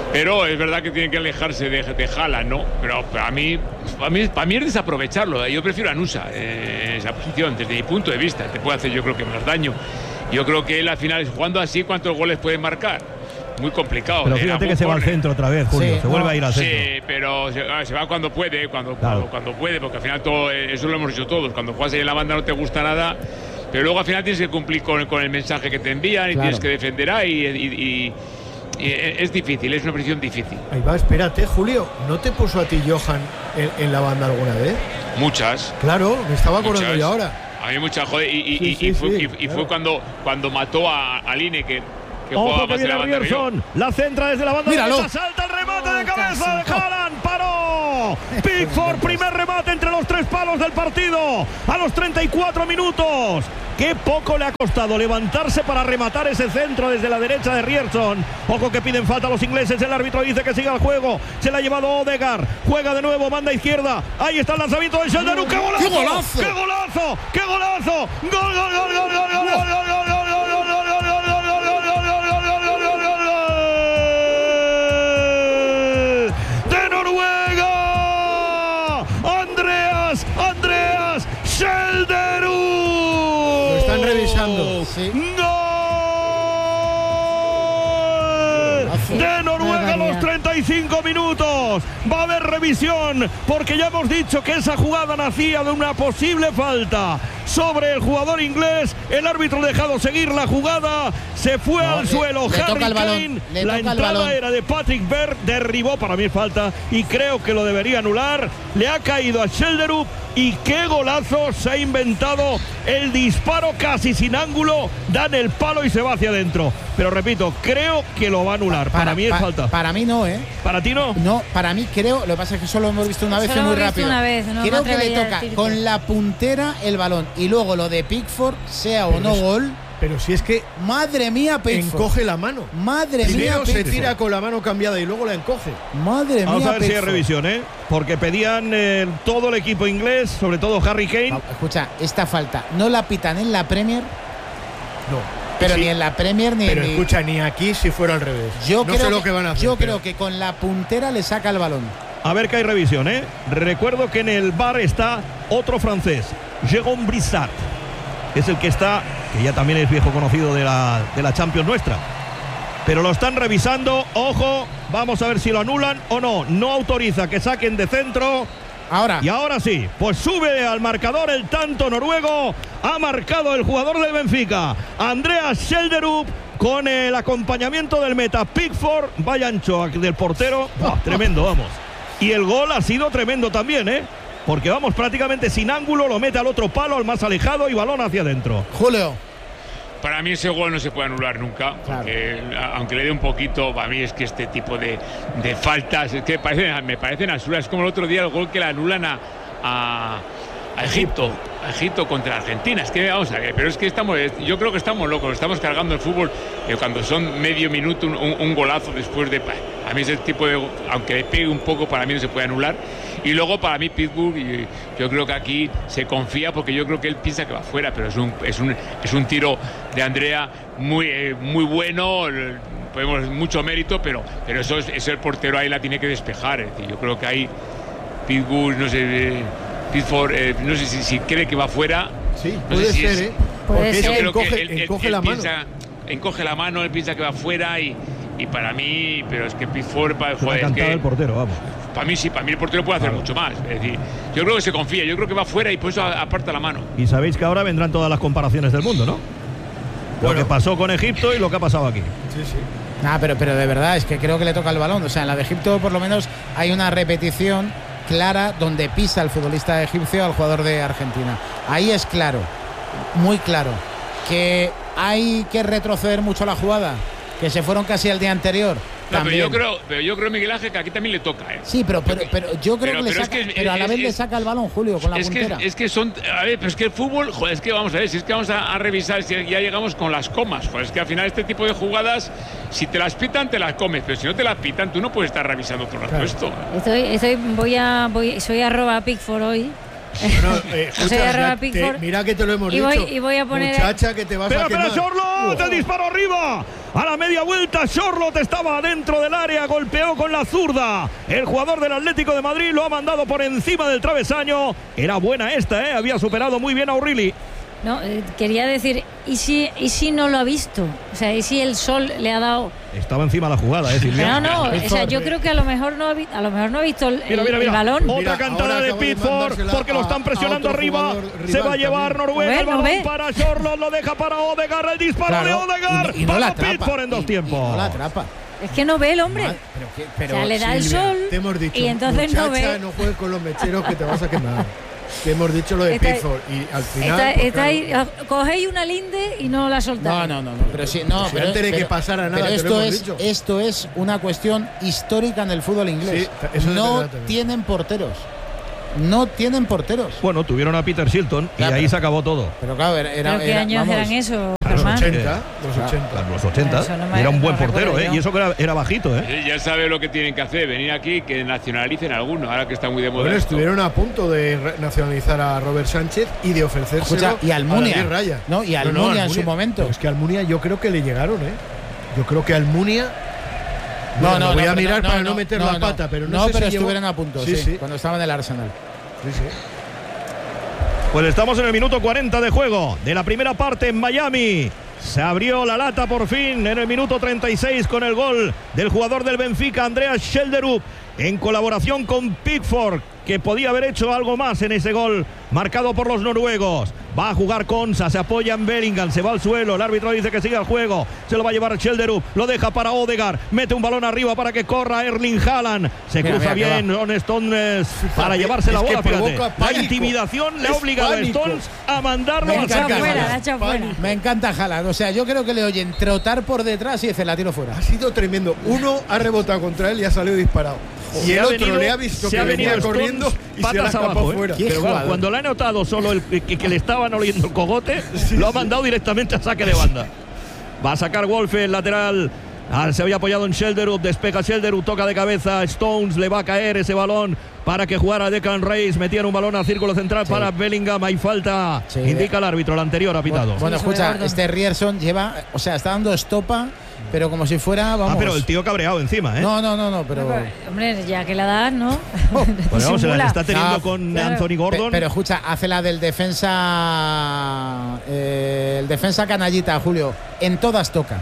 Pero es verdad que tiene que alejarse de Haaland, ¿no? Pero para mí es desaprovecharlo. Yo prefiero a Nusa en esa posición, desde mi punto de vista. Te puede hacer, yo creo que más daño. Yo creo que él al final, jugando así, ¿cuántos goles puede marcar? Muy complicado. Pero fíjate que se va al centro otra vez, Julio. Sí, se vuelve a ir al centro. Sí, pero se va cuando puede, cuando puede, porque al final todo eso lo hemos hecho todos. Cuando juegas ahí en la banda no te gusta nada, pero luego al final tienes que cumplir con el mensaje que te envían y tienes que defender ahí y es difícil, es una posición difícil. Ahí va, espérate, Julio, ¿no te puso a ti Johan en la banda alguna vez? Muchas. Claro, me estaba acordando yo ahora. A mí muchas, joder, fue cuando mató a Line, que ojo que viene Rierson, la centra desde la banda derecha, salta el remate de cabeza de Haaland, paró Pickford, primer remate entre los 3 palos del partido a los 34 minutos. Qué poco le ha costado levantarse para rematar ese centro desde la derecha de Rierson. Ojo que piden falta a los ingleses, el árbitro dice que siga el juego, se la ha llevado Odegaard, juega de nuevo, manda izquierda, ahí está el lanzamiento de Shelderuk. ¡Qué golazo! ¡Qué golazo! ¡Qué golazo! ¡Qué golazo! ¡Gol, gol, gol, gol, gol, gol, gol, gol, gol, gol! Sí. ¡Gol! De Noruega a los 35 minutos. Va a haber revisión porque ya hemos dicho que esa jugada nacía de una posible falta sobre el jugador inglés. El árbitro ha dejado seguir la jugada, se fue al suelo Harry Kane, la entrada era de Patrick Berg, derribó, para mí es falta y creo que lo debería anular, le ha caído a Shelderuk. Y qué golazo se ha inventado, el disparo casi sin ángulo, da en el palo y se va hacia adentro. Pero repito, creo que lo va a anular. Para mí es falta. Para mí no, ¿eh? ¿Para ti no? No, para mí creo, lo que pasa es que solo hemos visto una vez y muy rápido. Una vez, no creo que le toca con la puntera el balón y luego lo de Pickford, sea o no gol. Pero si es que madre mía, Pickford encoge la mano. Madre mía, primero se Pickford tira con la mano cambiada y luego la encoge. Madre Vamos mía, a ver si hay Pickford. revisión, ¿eh? Porque pedían todo el equipo inglés, sobre todo Harry Kane. No, escucha, esta falta no la pitan en la Premier. No. Pero ni en la Premier ni Pero escucha, ni aquí si fuera al revés. Yo no creo sé lo que van a hacer. Yo creo que con la puntera le saca el balón. A ver que hay revisión, ¿eh? Recuerdo que en el VAR está otro francés, Jérôme Brissard. Es el que está, que ya también es viejo conocido de la Champions nuestra. Pero lo están revisando, ojo, vamos a ver si lo anulan o no. No autoriza que saquen de centro. Ahora. Y ahora sí, pues sube al marcador el tanto noruego. Ha marcado el jugador del Benfica, Andreas Shelderuk, con el acompañamiento del meta Pickford. Vaya ancho del portero. Tremendo, vamos. Y el gol ha sido tremendo también, ¿eh? Porque vamos prácticamente sin ángulo, lo mete al otro palo, al más alejado y balón hacia adentro. Julio. Para mí ese gol no se puede anular nunca, porque aunque le dé un poquito, para mí es que este tipo de faltas es que me parecen absurdas. Es como el otro día el gol que le anulan a Egipto contra Argentina. Es que vamos a ver, pero es que yo creo que estamos locos, estamos cargando el fútbol cuando son medio minuto un golazo después de. A mí ese tipo de, aunque le pegue un poco, para mí no se puede anular. Y luego para mí Pittsburgh, yo creo que aquí se confía porque yo creo que él piensa que va fuera, pero es un tiro de Andrea muy bueno, podemos mucho mérito, pero eso es el portero, ahí la tiene que despejar. Es decir, yo creo que ahí Pittsburgh, no sé, Pickford, no sé si cree que va fuera. Sí, no puede sé si ser, ¿eh? Porque yo creo encoge, que él la mano. encoge la mano, él piensa que va fuera y para mí, pero es que Pickford, joder, es que el portero, vamos. Para mí sí, para mí el portero puede hacer mucho más. Es decir, yo creo que se confía, yo creo que va fuera y por eso aparta la mano. Y sabéis que ahora vendrán todas las comparaciones del mundo, ¿no? Lo que pasó con Egipto y lo que ha pasado aquí. Sí, sí. Pero de verdad es que creo que le toca el balón. O sea, en la de Egipto por lo menos hay una repetición clara donde pisa el futbolista egipcio al jugador de Argentina. Ahí es claro, muy claro, que hay que retroceder mucho la jugada, que se fueron casi el día anterior. No, pero yo creo, Miguel Ángel, que aquí también le toca, ¿eh? Sí, pero yo creo que le saca, pero a la vez le saca el balón, Julio, con la puntera. Es que son, a ver, pero es que el fútbol, joder, es que vamos a ver, si es que vamos a revisar, si ya llegamos con las comas, joder, es que al final este tipo de jugadas, si te las pitan, te las comes, pero si no te las pitan, tú no puedes estar revisando todo el resto. Soy @Pickford hoy. Mira que te lo hemos dicho. Y voy a poner. Muchacha, que te vas a quemar. Espera, Sorlo, te disparo arriba. A la media vuelta, Charlotte estaba dentro del área, golpeó con la zurda. El jugador del Atlético de Madrid lo ha mandado por encima del travesaño. Era buena esta, había superado muy bien a O'Reilly. No, quería decir, ¿y si no lo ha visto? O sea, ¿y si el sol le ha dado? Estaba encima de la jugada, Silvia. No, o sea, yo creo que a lo mejor no ha visto el balón. Otra cantada de Pickford, porque lo están presionando arriba. Se va a llevar Noruega el balón para Charlotte, lo deja para Odegaard, el disparo de Odegaard. Y no la atrapa. Pickford en 2 tiempos. No la atrapa. Es que no ve el hombre. Pero o sea, le da el sol te hemos dicho, y entonces muchacha, no ve. No juegues con los mecheros que te vas a quemar. Te hemos dicho lo de Pickford y al final está ahí, cogéis una linde y no la soltáis. No, pero sí, no, pero antes de que pasara nada, pero esto es una cuestión histórica en el fútbol inglés. Sí, eso no tienen porteros. No tienen porteros. Bueno, tuvieron a Peter Shilton y ahí se acabó todo. Pero claro, ¿Pero qué años eran eso? Los 80. Los 80. Era un buen portero, y eso que era bajito, Ya sabe lo que tienen que hacer, venir aquí, que nacionalicen alguno, ahora que está muy de moda. Bueno, estuvieron a punto de nacionalizar a Robert Sánchez y de ofrecérselo y Almunia. a Raya. No, y Almunia en su momento. Pero es que Almunia yo creo que le llegaron, Yo creo que Almunia... No, voy a mirar para no meter la pata, pero no sé pero si estuvieron a punto, sí, cuando estaban en el Arsenal. Sí. Pues estamos en el minuto 40 de juego de la primera parte en Miami. Se abrió la lata por fin en el minuto 36 con el gol del jugador del Benfica, Andreas Schelderup, en colaboración con Pickford, que podía haber hecho algo más en ese gol marcado por los noruegos. Va a jugar Konsa, se apoya en Bellingham, se va al suelo, el árbitro dice que siga el juego, se lo va a llevar Schelderup, lo deja para Odegaard, mete un balón arriba para que corra Erling Haaland, se cruza bien con Stones para llevarse la bola, fíjate. La intimidación le ha obligado a Stones a mandarlo al fuera. Me encanta Haaland, o sea, yo creo que le oyen trotar por detrás y dice la tiro fuera. Ha sido tremendo, uno ha rebotado contra él y ha salido disparado. Y el otro le ha visto que venía corriendo y se la escapó fuera. Pero cuando le ha notado solo que le estaban oliendo el cogote, lo ha mandado directamente a saque de banda. Va a sacar Wolfe el lateral. Se había apoyado en Schelderup, despeja Schelderup, toca de cabeza Stones, le va a caer ese balón para que jugara Declan Rice, metían un balón al círculo central para Bellingham, hay falta, indica el árbitro, el anterior ha pitado. Bueno, escucha, este Rierson está dando estopa, pero como si fuera, vamos. Pero el tío cabreado encima, No, pero... Hombre, ya que la das, ¿no? Pues vamos, se la está teniendo con Anthony Gordon. Pero escucha, hace la del defensa, el defensa canallita, Julio, en todas toca,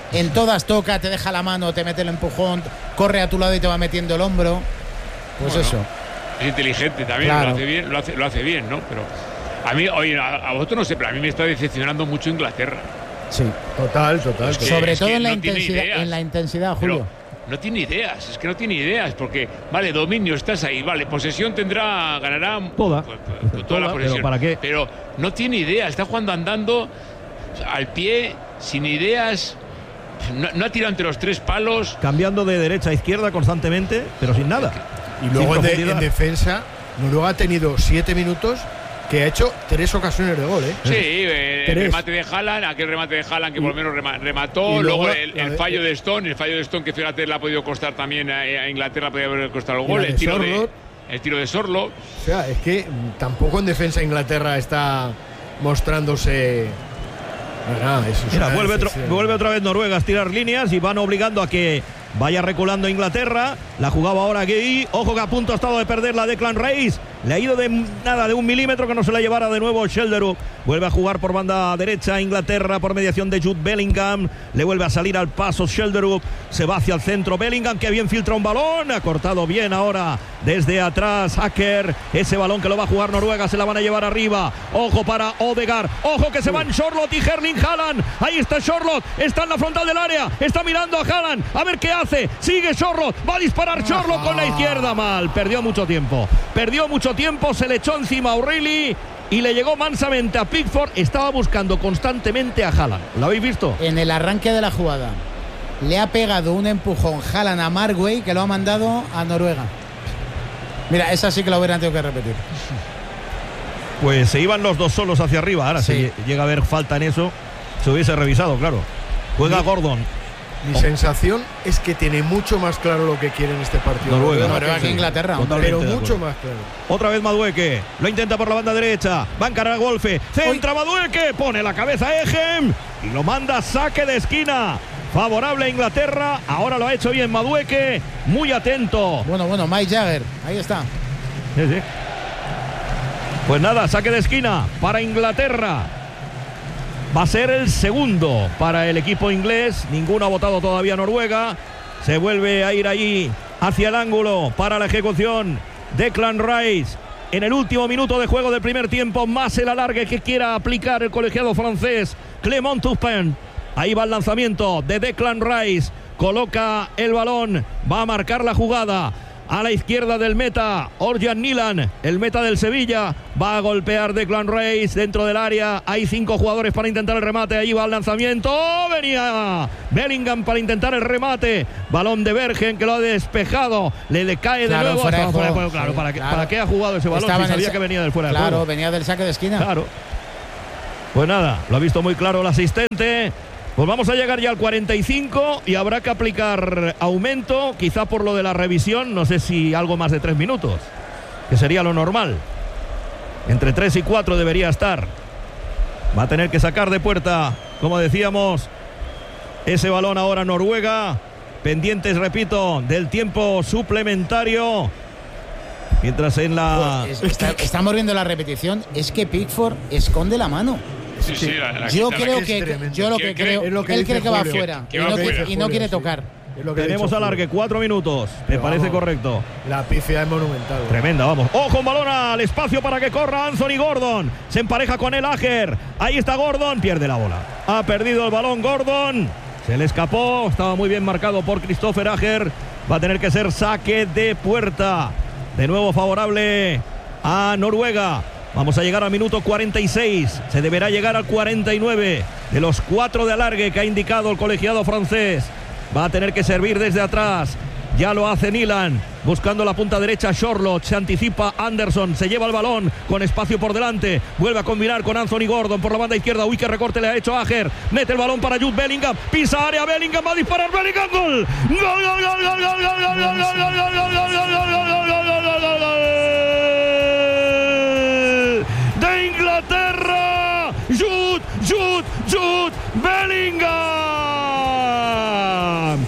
te deja la mano, te mete el empujón, corre a tu lado y te va metiendo el hombro, pues bueno, eso. Es inteligente también, claro. Lo hace bien, ¿no? Pero a mí, oye, a vosotros no sé, pero a mí me está decepcionando mucho Inglaterra. Sí, total. Sobre todo en la intensidad, Julio. Pero no tiene ideas, es que no tiene ideas, porque, vale, dominio, estás ahí, vale, posesión ganará toda la posesión. ¿Pero para qué? Pero no tiene ideas, está jugando andando al pie, sin ideas. No ha tirado entre los 3 palos. Cambiando de derecha a izquierda constantemente, pero sin nada. Y luego en defensa, Noruega ha tenido 7 minutos que ha hecho 3 ocasiones de gol, Sí, el remate de Haaland, aquel remate de Haaland que por lo menos remató. Luego el fallo de Stone, que fíjate le ha podido costar también a Inglaterra, podría haber costado el gol. El tiro de Sorloth. O sea, es que tampoco en defensa Inglaterra está mostrándose. Mira, vuelve otra vez Noruega a estirar líneas y van obligando a que vaya reculando Inglaterra. La jugaba ahora Gueye. Ojo que a punto ha estado de perder la Declan Rice. Le ha ido de 1 milímetro que no se la llevara de nuevo Schelderup. Vuelve a jugar por banda derecha Inglaterra por mediación de Jude Bellingham. Le vuelve a salir al paso Schelderup. Se va hacia el centro Bellingham, que bien filtra un balón. Ha cortado bien ahora desde atrás Hacker. Ese balón que lo va a jugar Noruega, se la van a llevar arriba. Ojo para Odegaard. Ojo que se van Charlotte y Erling Haaland. Ahí está Charlotte. Está en la frontal del área. Está mirando a Haaland. A ver qué hace. Sigue Charlotte. Va a disparar Charlotte con la izquierda. Mal. Perdió mucho tiempo. Se le echó encima a O'Reilly y le llegó mansamente a Pickford. Estaba buscando constantemente a Haaland. ¿Lo habéis visto? En el arranque de la jugada le ha pegado un empujón Haaland a Markway que lo ha mandado a Noruega. Mira, esa sí que la hubieran tenido que repetir. Pues se iban los dos solos hacia arriba. Ahora si llega a haber falta en eso, se hubiese revisado, claro. Juega Gordon. Mi sensación es que tiene mucho más claro lo que quiere en este partido. Noruega que Inglaterra. Pero mucho más claro. Otra vez Madueke. Lo intenta por la banda derecha. Va a encarar a Wolfe. Centra Madueke. Pone la cabeza a Egem. Y lo manda a saque de esquina. favorable a Inglaterra. Ahora lo ha hecho bien Madueque, muy atento. Bueno, Mike Jagger, ahí está. Sí. Pues nada, saque de esquina para Inglaterra. Va a ser el segundo para el equipo inglés. Ninguno ha votado todavía Noruega. Se vuelve a ir ahí hacia el ángulo para la ejecución. Declan Rice. En el último minuto de juego del primer tiempo, más el alargue que quiera aplicar el colegiado francés Clément Turpin. Ahí va el lanzamiento de Declan Rice. Coloca el balón. Va a marcar la jugada. A la izquierda del meta, Orjan Nilan, el meta del Sevilla. Va a golpear Declan Rice dentro del área. Hay 5 jugadores para intentar el remate. Ahí va el lanzamiento. Venía Bellingham para intentar el remate. Balón de Bergen que lo ha despejado. Le cae de nuevo. Fuera de juego. Claro, ¿para qué ha jugado ese balón? Si sabía que venía del fuera de juego. Claro, venía del saque de esquina. Claro. Pues nada, lo ha visto muy claro el asistente. Pues vamos a llegar ya al 45 y habrá que aplicar aumento, quizá por lo de la revisión, no sé si algo más de 3 minutos, que sería lo normal. Entre 3 y 4 debería estar. Va a tener que sacar de puerta, como decíamos, ese balón ahora Noruega. Pendientes, repito, del tiempo suplementario. Mientras en la... Estamos viendo la repetición, es que Pickford esconde la mano. Sí, yo creo que él cree que va afuera y no quiere tocar. Tenemos alargue, 4 minutos. Me parece correcto. La pifia es monumental. Tremenda, vamos. Ojo, balón al espacio para que corra Anthony Gordon. Se empareja con el Ajer. Ahí está Gordon, pierde la bola. Ha perdido el balón Gordon. Se le escapó. Estaba muy bien marcado por Christopher Ajer. Va a tener que ser saque de puerta. De nuevo favorable a Noruega. Vamos a llegar al minuto 46. Se deberá llegar al 49. De los 4 de alargue que ha indicado el colegiado francés. Va a tener que servir desde atrás. Ya lo hace Nilan. Buscando la punta derecha Charlotte. Se anticipa Anderson. Se lleva el balón con espacio por delante. Vuelve a combinar con Anthony Gordon por la banda izquierda. Uy, qué recorte le ha hecho Ajer. Mete el balón para Jude Bellingham. Pisa área Bellingham. Va a disparar Bellingham. Gol. Gol, gol, gol, gol, gol, gol, gol, gol, gol, gol, gol, gol, gol, gol, gol, gol. De Inglaterra. Jude Bellingham.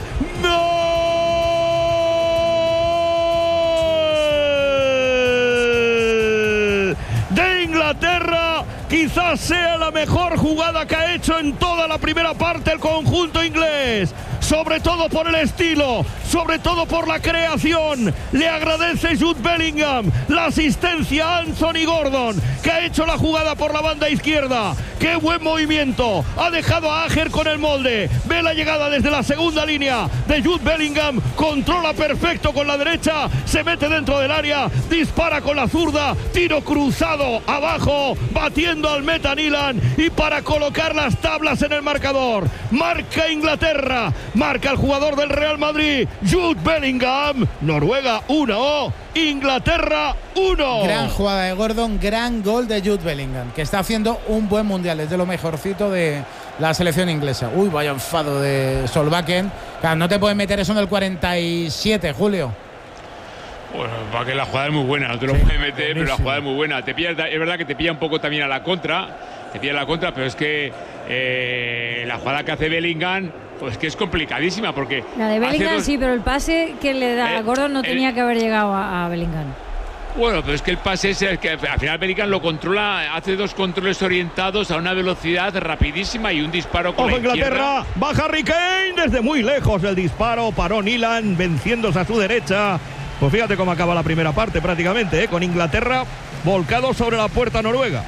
De Inglaterra, quizás sea la mejor jugada que ha hecho en toda la primera parte el conjunto inglés, sobre todo por el estilo, sobre todo por la creación. Le agradece Jude Bellingham la asistencia a Anthony Gordon, que ha hecho la jugada por la banda izquierda. ¡Qué buen movimiento! Ha dejado a Ajer con el molde. Ve la llegada desde la segunda línea de Jude Bellingham. Controla perfecto con la derecha. Se mete dentro del área. Dispara con la zurda. Tiro cruzado abajo. Batiendo al meta Nilan. Y para colocar las tablas en el marcador. Marca Inglaterra. Marca el jugador del Real Madrid. Jude Bellingham. Noruega 1. Inglaterra 1. Gran jugada de Gordon, gran gol de Jude Bellingham, que está haciendo un buen mundial, es de lo mejorcito de la selección inglesa. Uy, vaya enfado de Solbakken. Claro, no te puedes meter eso en el 47, Julio. Bueno, para que la jugada es muy buena, no te lo puedes meter, buenísimo. Pero la jugada es muy buena. Te pilla, es verdad que te pilla un poco también a la contra, pero es que la jugada que hace Bellingham, pues que es complicadísima, porque la de Bellingham sí, pero el pase que le da a Gordon no tenía que haber llegado a Bellingham. Bueno, pero es que el pase es que al final Bellingham lo controla, hace 2 controles orientados a una velocidad rapidísima y un disparo con la Inglaterra, izquierda. baja Harry Kane desde muy lejos el disparo, paró Nilan venciéndose a su derecha. Pues fíjate cómo acaba la primera parte prácticamente, con Inglaterra volcado sobre la puerta noruega.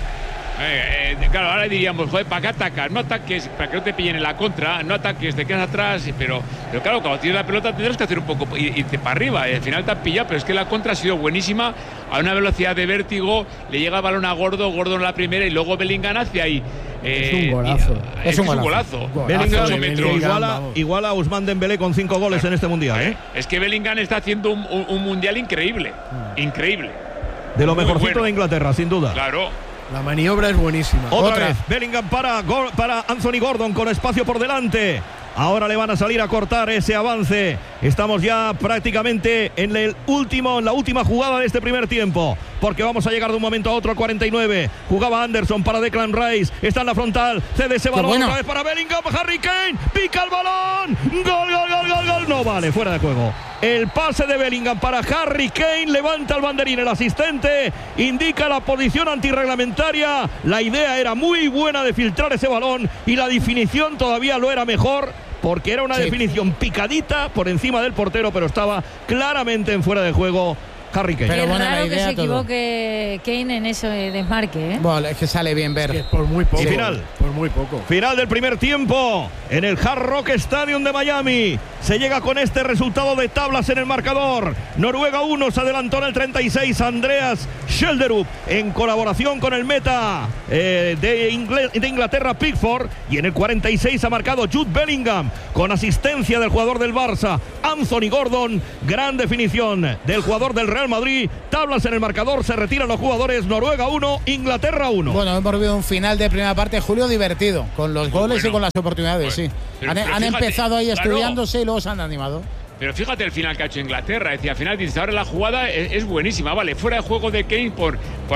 Claro, ahora diríamos, joder, ¿para qué atacas? No ataques, para que no te pillen en la contra, no ataques, te quedas atrás, pero claro, cuando tienes la pelota tendrás que hacer un poco, irte para arriba, y al final te han pillado, pero es que la contra ha sido buenísima, a una velocidad de vértigo, le llega el balón a Gordon la primera y luego Bellingham hacia ahí. Es un golazo. Es un golazo. Bellingham igual a Ousmane Dembélé con 5 goles en este mundial. Es que Bellingham está haciendo un mundial increíble. Increíble. De lo mejorcito de Inglaterra, sin duda. Claro. La maniobra es buenísima. Otra vez, Bellingham para Anthony Gordon con espacio por delante. Ahora le van a salir a cortar ese avance. Estamos ya prácticamente en la última jugada de este primer tiempo. porque vamos a llegar de un momento a otro. 49, jugaba Anderson para Declan Rice, está en la frontal, cede ese balón otra vez para Bellingham, Harry Kane, pica el balón, gol, no vale, fuera de juego. El pase de Bellingham para Harry Kane, levanta el banderín, el asistente indica la posición antirreglamentaria. La idea era muy buena de filtrar ese balón y la definición todavía lo era mejor, porque era una definición picadita por encima del portero, pero estaba claramente en fuera de juego Harry Kane. Pero bueno, la idea que se equivoque Kane en ese desmarque, ¿eh? Bueno, es que sale bien ver. Es por muy poco. Y final. Por muy poco. Final del primer tiempo en el Hard Rock Stadium de Miami. Se llega con este resultado de tablas en el marcador. Noruega 1, se adelantó en el 36 Andreas Schjelderup en colaboración con el meta de Inglaterra, Pickford, y en el 46 ha marcado Jude Bellingham con asistencia del jugador del Barça, Anthony Gordon. Gran definición del jugador del Real Madrid. Tablas en el marcador, se retiran los jugadores. Noruega 1, Inglaterra 1. Bueno, hemos vivido un final de primera parte, Julio, divertido, con los goles y con las oportunidades, sí. Pero han fíjate, empezado ahí estudiándose y luego se han animado. Pero fíjate el final que ha hecho Inglaterra. Es decir, al final dices, ahora la jugada es buenísima, ¿vale? Fuera de juego de Kane por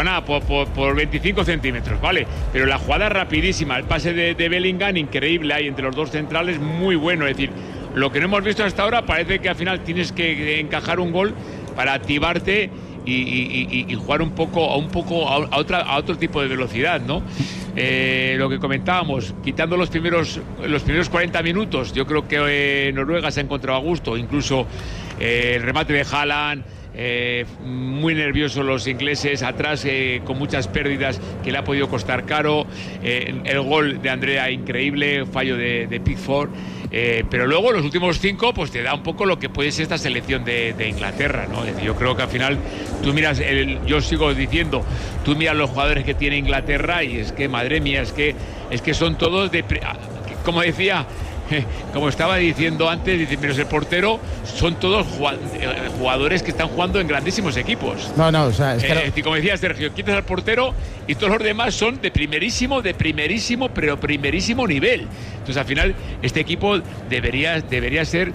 25 centímetros, ¿vale? Pero la jugada es rapidísima. El pase de Bellingham, increíble ahí entre los dos centrales, muy bueno. Es decir, lo que no hemos visto hasta ahora, parece que al final tienes que encajar un gol para activarte y jugar un poco a otro tipo de velocidad, ¿no? Lo que comentábamos, quitando los primeros 40 minutos, yo creo que Noruega se ha encontrado a gusto, incluso el remate de Haaland, muy nerviosos los ingleses atrás, con muchas pérdidas que le ha podido costar caro, el gol de Andrea increíble, fallo de Pickford, pero luego los últimos 5 pues te da un poco lo que puede ser esta selección de Inglaterra, ¿no? Es decir, yo creo que al final tú miras, yo sigo diciendo, tú miras los jugadores que tiene Inglaterra y es que madre mía, es que son todos como decía, como estaba diciendo antes, dice, pero el portero, son todos jugadores que están jugando en grandísimos equipos. No, o sea, es que como decía Sergio, quitas al portero y todos los demás son de primerísimo nivel. Entonces, al final, este equipo debería ser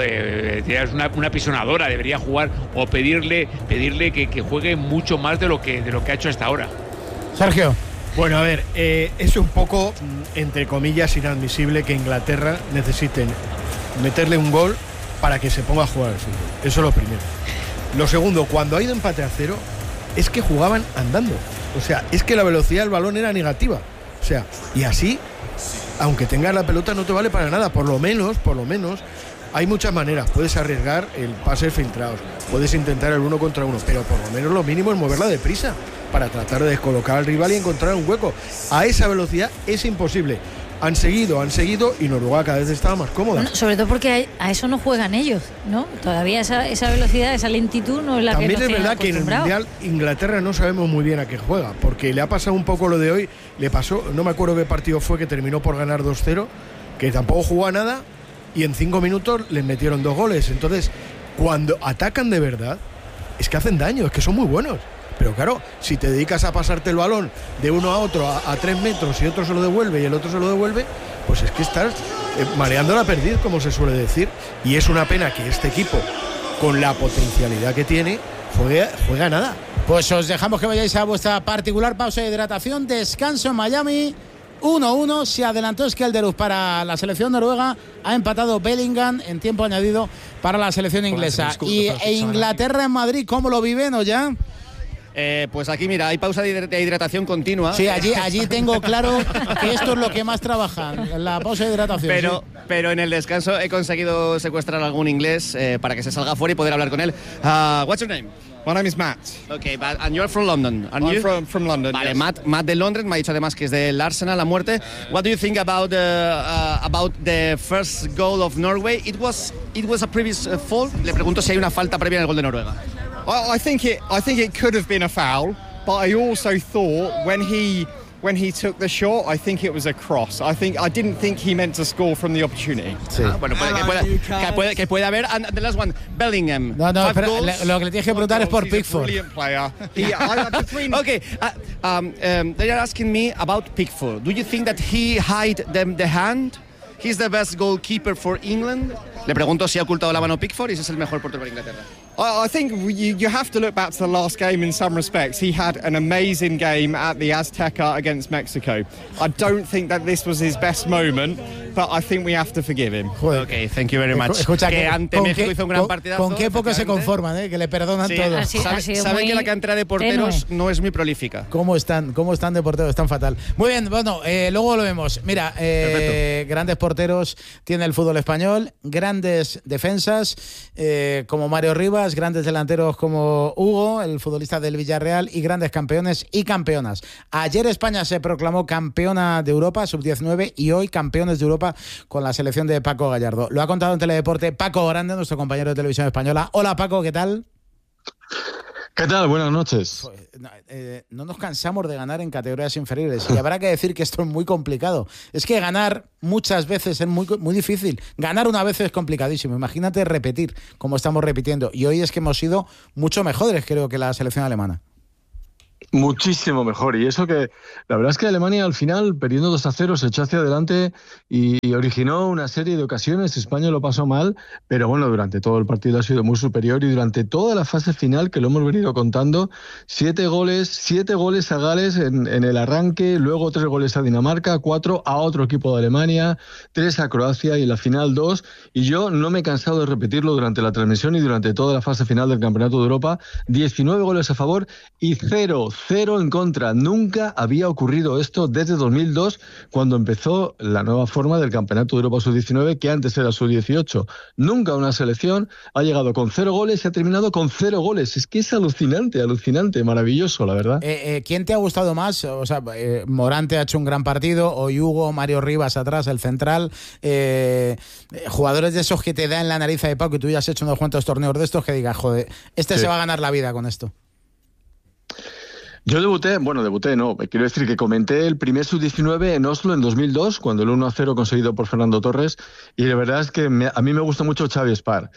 una pisonadora, debería jugar o pedirle que juegue mucho más de lo que ha hecho hasta ahora. Sergio. Bueno, a ver, es un poco, entre comillas, inadmisible que Inglaterra necesiten meterle un gol para que se ponga a jugar al fútbol. Eso es lo primero. Lo segundo, cuando ha ido empate a 0, es que jugaban andando. O sea, es que la velocidad del balón era negativa. O sea, y así, aunque tengas la pelota, no te vale para nada. Por lo menos, hay muchas maneras. Puedes arriesgar el pase filtrados, puedes intentar el 1 contra 1, pero por lo menos lo mínimo es moverla deprisa para tratar de descolocar al rival y encontrar un hueco. A esa velocidad es imposible. Han seguido y Noruega cada vez estaba más cómoda. Bueno, sobre todo porque a eso no juegan ellos, ¿no? Todavía esa velocidad, esa lentitud no es la también que nos es verdad que en el Mundial Inglaterra no sabemos muy bien a qué juega, porque le ha pasado un poco lo de hoy. Le pasó, no me acuerdo qué partido fue, que terminó por ganar 2-0, que tampoco jugó a nada y en 5 minutos les metieron 2 goles. Entonces, cuando atacan de verdad, es que hacen daño, es que son muy buenos. Pero claro, si te dedicas a pasarte el balón de uno a otro a 3 metros y otro se lo devuelve y el otro se lo devuelve, pues es que estás mareando la perdiz, como se suele decir. Y es una pena que este equipo, con la potencialidad que tiene, juega nada. Pues os dejamos que vayáis a vuestra particular pausa de hidratación. Descanso en Miami. 1-1, se adelantó Schjelderup para la selección noruega, ha empatado Bellingham en tiempo añadido para la selección inglesa. E Inglaterra en Madrid, ¿cómo lo viven o ya? Pues aquí, mira, hay pausa de hidratación continua. Sí, allí tengo claro que esto es lo que más trabajan, la pausa de hidratación. Pero en el descanso he conseguido secuestrar a algún inglés para que se salga fuera y poder hablar con él. What's your name? My name is Matt. Okay, and you're from London, aren't you? I'm from London. Vale, yes. Matt de Londres me ha dicho además que es del Arsenal a muerte. What do you think about the first goal of Norway? It was a previous fault. Le pregunto si hay una falta previa en el gol de Noruega. I think it could have been a foul, but I also thought when he took the shot, I think it was a cross. I didn't think he meant to score from the opportunity. Sí. Bueno, que puede haber. And the last one, Bellingham. No, espera, lo que le tienes que preguntar es por Pickford. Brilliant player. Okay, they are asking me about Pickford. Do you think that he hid the hand? He's the best goalkeeper for England. Le pregunto si ha ocultado la mano Pickford y si es el mejor portero para Inglaterra. I think you have to look back to the last game in some respects. He had an amazing game at the Azteca against Mexico. I don't think that this was his best moment, but I think we have to forgive him. Okay, thank you very much. Escucha, que ante México hizo un gran partidazo. ¿Con qué poco se conforman, que le perdonan todo? Saben que la cantera de porteros no es muy prolífica. ¿Cómo están de porteros? Están fatal. Muy bien, bueno, luego lo vemos. Mira, grandes porteros tiene el fútbol español, grandes defensas como Mario Rivas, grandes delanteros como Hugo, el futbolista del Villarreal, y grandes campeones y campeonas. Ayer España se proclamó campeona de Europa, sub-19, y hoy campeones de Europa con la selección de Paco Gallardo. Lo ha contado en Teledeporte Paco Grande, nuestro compañero de Televisión Española. Hola Paco, ¿qué tal? ¿Qué tal? Buenas noches. No nos cansamos de ganar en categorías inferiores y habrá que decir que esto es muy complicado. Es que ganar muchas veces es muy difícil. Ganar una vez es complicadísimo. Imagínate repetir como estamos repitiendo. Y hoy es que hemos sido mucho mejores, creo, que la selección alemana. Muchísimo mejor, y eso que la verdad es que Alemania al final, perdiendo 2-0, se echó hacia adelante y originó una serie de ocasiones. España lo pasó mal, pero bueno, durante todo el partido ha sido muy superior, y durante toda la fase final, que lo hemos venido contando, 7 goles a Gales en el arranque, luego 3 goles a Dinamarca, 4 a otro equipo de Alemania, 3 a Croacia y en la final 2, y yo no me he cansado de repetirlo durante la transmisión y durante toda la fase final del Campeonato de Europa: 19 goles a favor y 0 en contra. Nunca había ocurrido esto desde 2002, cuando empezó la nueva forma del Campeonato de Europa Sub-19, que antes era Sub-18. Nunca una selección ha llegado con 0 goles y ha terminado con 0 goles. Es que es alucinante, maravilloso, la verdad. ¿Quién te ha gustado más? O sea, Morante ha hecho un gran partido, hoy Hugo, Mario Rivas atrás, el central. Jugadores de esos que te da en la nariz de Paco, y tú ya has hecho unos cuantos torneos de estos, que digas, joder, se va a ganar la vida con esto. Yo debuté no, quiero decir que comenté el primer sub-19 en Oslo en 2002, cuando el 1-0 conseguido por Fernando Torres, y la verdad es que a mí me gusta mucho Xavi Espar.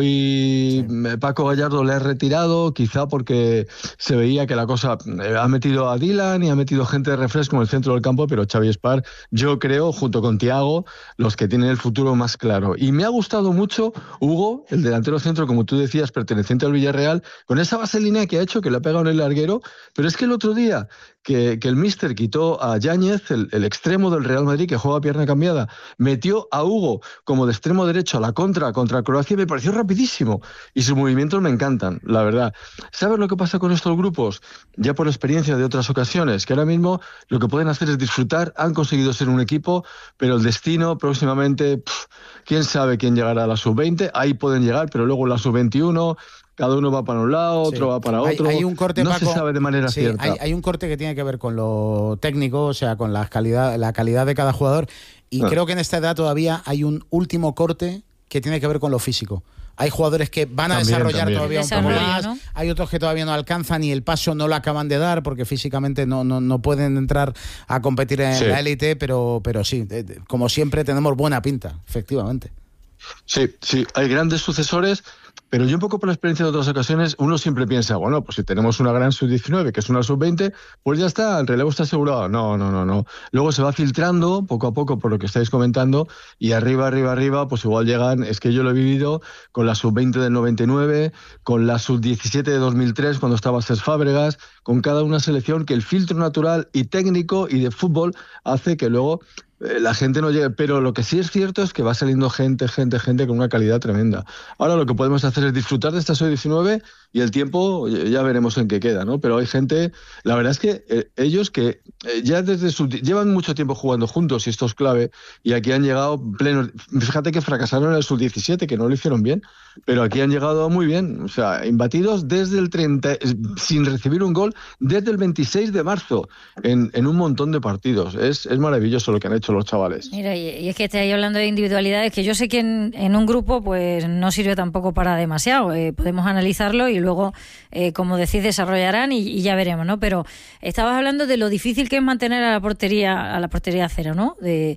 Hoy Paco Gallardo le ha retirado, quizá porque se veía que la cosa ha metido a Dylan y ha metido gente de refresco en el centro del campo, pero Xavi Espar, yo creo, junto con Thiago, los que tienen el futuro más claro. Y me ha gustado mucho Hugo, el delantero centro, como tú decías, perteneciente al Villarreal, con esa vaselina que ha hecho, que le ha pegado en el larguero, pero es que el otro día que el míster quitó a Yáñez, el extremo del Real Madrid, que juega a pierna cambiada, metió a Hugo como de extremo derecho a la contra Croacia, me pareció rapidísimo, y sus movimientos me encantan, la verdad. ¿Sabes lo que pasa con estos grupos? Ya por experiencia de otras ocasiones, que ahora mismo lo que pueden hacer es disfrutar, han conseguido ser un equipo, pero el destino próximamente, quién sabe quién llegará a la sub-20, ahí pueden llegar, pero luego la sub-21... Cada uno va para un lado, otro va para otro. Hay un corte, no Paco, se sabe de manera cierta. Hay un corte que tiene que ver con lo técnico, o sea, con la calidad de cada jugador. Y creo que en esta edad todavía hay un último corte que tiene que ver con lo físico. Hay jugadores que van a desarrollar todavía un poco más, ¿no? Hay otros que todavía no alcanzan y el paso no lo acaban de dar porque físicamente no pueden entrar a competir en la élite, pero sí, como siempre tenemos buena pinta, efectivamente. Sí, hay grandes sucesores, pero yo un poco por la experiencia de otras ocasiones, uno siempre piensa, bueno, pues si tenemos una gran sub-19, que es una sub-20, pues ya está, el relevo está asegurado. No. Luego se va filtrando poco a poco por lo que estáis comentando, y arriba, pues igual llegan, es que yo lo he vivido con la sub-20 del 99, con la sub-17 de 2003, cuando estaba Cesc Fábregas, con cada una selección que el filtro natural y técnico y de fútbol hace que luego la gente no llegue, pero lo que sí es cierto es que va saliendo gente con una calidad tremenda. Ahora lo que podemos hacer es disfrutar de esta sub-19 y el tiempo ya veremos en qué queda, ¿no? Pero hay gente, la verdad es que ellos que ya llevan mucho tiempo jugando juntos, y esto es clave, y aquí han llegado plenos. Fíjate que fracasaron en el sub-17, que no lo hicieron bien, pero aquí han llegado muy bien, o sea, imbatidos desde el 30, sin recibir un gol, desde el 26 de marzo, en un montón de partidos. Es maravilloso lo que han hecho los chavales. Mira, y es que estáis hablando de individualidades que yo sé que en un grupo pues no sirve tampoco para demasiado. Podemos analizarlo y luego, como decís, desarrollarán y ya veremos, ¿no? Pero estabas hablando de lo difícil que es mantener a la portería cero, ¿no?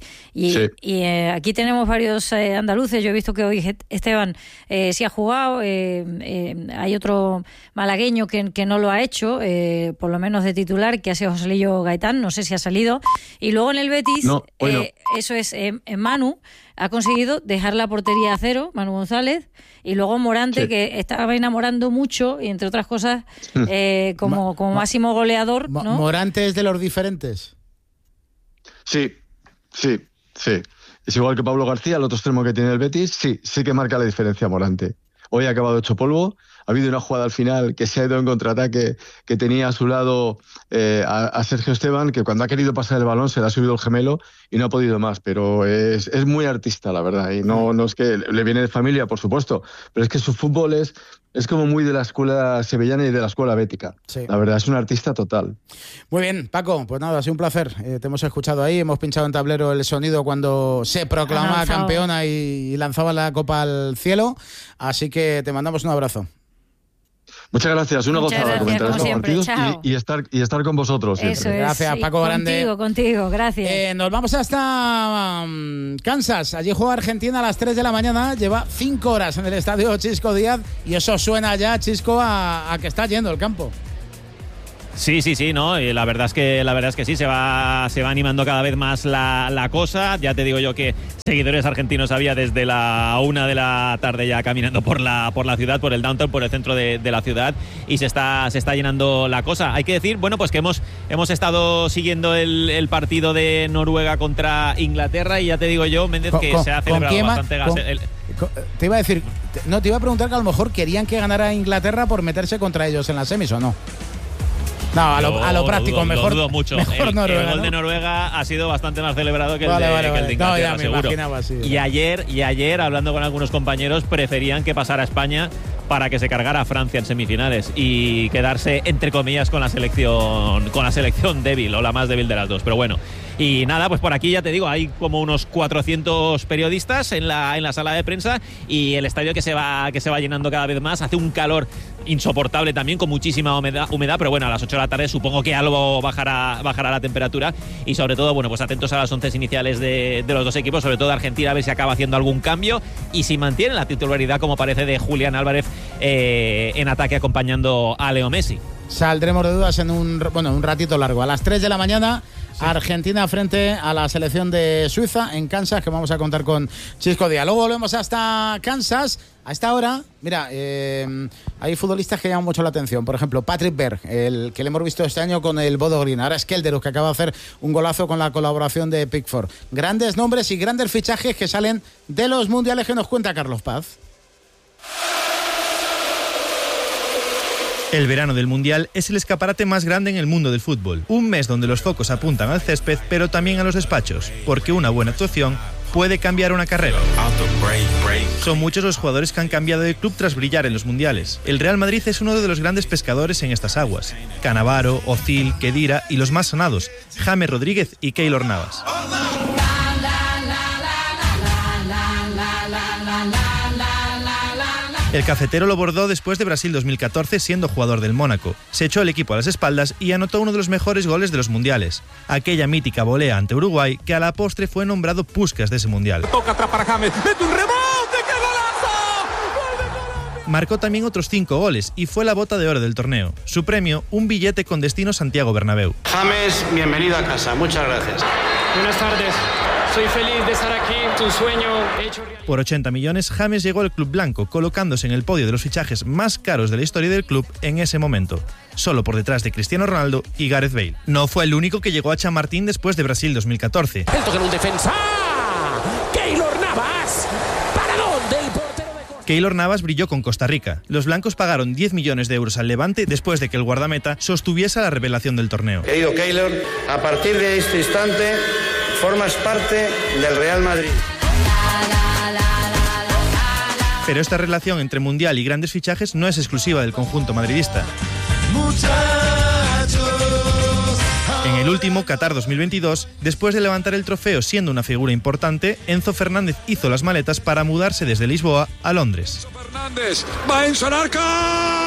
Aquí tenemos varios andaluces. Yo he visto que hoy Esteban sí ha jugado. Hay otro malagueño que no lo ha hecho, por lo menos de titular, que ha sido Joselillo Gaitán. No sé si ha salido. Y luego en el Betis... No. Eso es Manu, ha conseguido dejar la portería a cero, Manu González, y luego Morante, que estaba enamorando mucho, y entre otras cosas, como máximo goleador, ¿no? ¿Morante es de los diferentes? Sí. Es igual que Pablo García, el otro extremo que tiene el Betis, sí que marca la diferencia Morante. Hoy ha acabado hecho polvo. Ha habido una jugada al final que se ha ido en contraataque, que tenía a su lado a Sergio Esteban, que cuando ha querido pasar el balón se le ha subido el gemelo y no ha podido más. Pero es muy artista, la verdad. Y no es que le viene de familia, por supuesto, pero es que su fútbol es como muy de la escuela sevillana y de la escuela bética. Sí. La verdad, es un artista total. Muy bien, Paco, pues nada, ha sido un placer. Te hemos escuchado ahí, hemos pinchado en tablero el sonido cuando se proclamaba campeona y lanzaba la copa al cielo. Así que te mandamos un abrazo. Muchas gracias, una gozada comentar estos partidos y estar con vosotros. Eso es, gracias, Paco Grande. Contigo, gracias. Nos vamos hasta Kansas. Allí juega Argentina a las 3 de la mañana. Lleva 5 horas en el estadio Chisco Díaz y eso suena ya, Chisco, a que está yendo el campo. Sí, ¿no? Y la verdad es que sí, se va animando cada vez más la cosa. Ya te digo yo que seguidores argentinos había desde la 1 de la tarde ya caminando por la ciudad, por el downtown, por el centro de la ciudad, y se está llenando la cosa. Hay que decir, bueno, pues que hemos estado siguiendo el partido de Noruega contra Inglaterra, y ya te digo yo, Méndez, que se ha celebrado bastante gas. Te iba a decir, no, te iba a preguntar que a lo mejor querían que ganara Inglaterra por meterse contra ellos en las semis, ¿o no? No, a lo práctico, mejor. Lo dudo mucho. Mejor Noruega, el gol de Noruega ha sido bastante más celebrado que el de Inglaterra, no, ya me seguro. imaginaba así. Y ayer, hablando con algunos compañeros, preferían que pasara España para que se cargara a Francia en semifinales y quedarse, entre comillas, con la selección débil, o la más débil de las dos. Pero bueno. Y nada, pues por aquí ya te digo, hay como unos 400 periodistas en la sala de prensa, y el estadio que se va llenando cada vez más. Hace un calor insoportable también, con muchísima humedad, pero bueno, a las 8 de la tarde supongo que algo bajará la temperatura, y sobre todo, bueno, pues atentos a las 11 iniciales de los dos equipos, sobre todo de Argentina, a ver si acaba haciendo algún cambio y si mantiene la titularidad, como parece, de Julián Álvarez en ataque, acompañando a Leo Messi. Saldremos de dudas en un ratito largo. A las 3 de la mañana, sí. Argentina frente a la selección de Suiza en Kansas, que vamos a contar con Chisco Díaz. Luego volvemos hasta Kansas. A esta hora, mira, hay futbolistas que llaman mucho la atención. Por ejemplo, Patrick Berg, el que le hemos visto este año con el Bodo Glimt. Ahora es Kelderus, que acaba de hacer un golazo con la colaboración de Pickford. Grandes nombres y grandes fichajes que salen de los mundiales, que nos cuenta Carlos Paz. El verano del Mundial es el escaparate más grande en el mundo del fútbol. Un mes donde los focos apuntan al césped, pero también a los despachos, porque una buena actuación puede cambiar una carrera. Son muchos los jugadores que han cambiado de club tras brillar en los mundiales. El Real Madrid es uno de los grandes pescadores en estas aguas. Cannavaro, Ozil, Khedira y los más sonados, James Rodríguez y Keylor Navas. El cafetero lo bordó después de Brasil 2014, siendo jugador del Mónaco. Se echó el equipo a las espaldas y anotó uno de los mejores goles de los mundiales. Aquella mítica volea ante Uruguay, que a la postre fue nombrado Puskás de ese mundial. Toca atrás para James, mete un rebote, ¡qué golazo! Marcó también otros 5 goles y fue la bota de oro del torneo. Su premio, un billete con destino Santiago Bernabéu. James, bienvenido a casa. Muchas gracias. Buenas tardes. Soy feliz de estar aquí, tu sueño hecho realidad. Por 80 millones, James llegó al club blanco, colocándose en el podio de los fichajes más caros de la historia del club en ese momento, solo por detrás de Cristiano Ronaldo y Gareth Bale. No fue el único que llegó a Chamartín después de Brasil 2014. El toque en un defensa. Keylor Navas. Paradón del portero de Costa. Keylor Navas brilló con Costa Rica. Los blancos pagaron 10 millones de euros al Levante después de que el guardameta sostuviese la revelación del torneo. Querido Keylor, a partir de este instante formas parte del Real Madrid. Pero esta relación entre mundial y grandes fichajes no es exclusiva del conjunto madridista. En el último Qatar 2022, después de levantar el trofeo siendo una figura importante, Enzo Fernández hizo las maletas para mudarse desde Lisboa a Londres. Fernández va en Sonarca.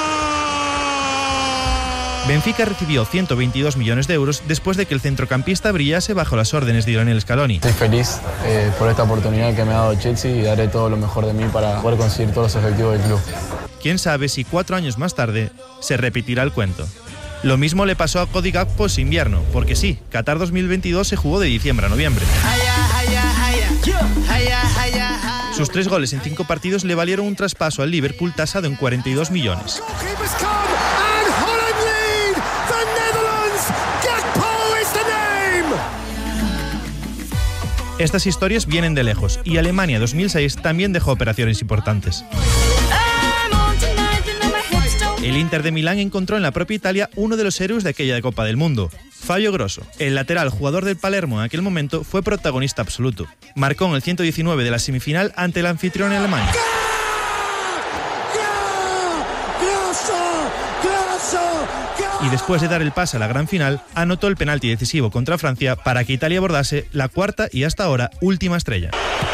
Benfica recibió 122 millones de euros después de que el centrocampista brillase bajo las órdenes de Lionel Scaloni. Estoy feliz por esta oportunidad que me ha dado Chelsea y daré todo lo mejor de mí para poder conseguir todos los objetivos del club. Quién sabe si 4 años más tarde se repetirá el cuento. Lo mismo le pasó a Cody Gakpo ese invierno, porque sí, Qatar 2022 se jugó de diciembre a noviembre. Sus 3 goles en 5 partidos le valieron un traspaso al Liverpool tasado en 42 millones. Estas historias vienen de lejos y Alemania 2006 también dejó operaciones importantes. El Inter de Milán encontró en la propia Italia uno de los héroes de aquella Copa del Mundo. Fabio Grosso, el lateral jugador del Palermo en aquel momento, fue protagonista absoluto. Marcó en el 119 de la semifinal ante el anfitrión alemán. Y después de dar el pase a la gran final, anotó el penalti decisivo contra Francia para que Italia abordase la cuarta y hasta ahora última estrella.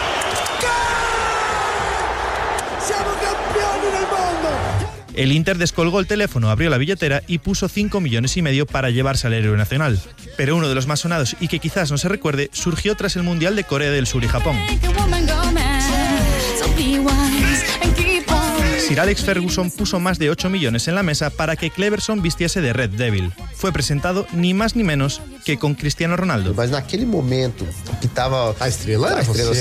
El Inter descolgó el teléfono, abrió la billetera y puso 5,5 millones para llevarse al héroe nacional. Pero uno de los más sonados y que quizás no se recuerde surgió tras el Mundial de Corea del Sur y Japón. Sir Alex Ferguson puso más de 8 millones en la mesa para que Cleverson vistiese de Red Devil. Fue presentado ni más ni menos que con Cristiano Ronaldo. Mas naquele momento que estava a estrela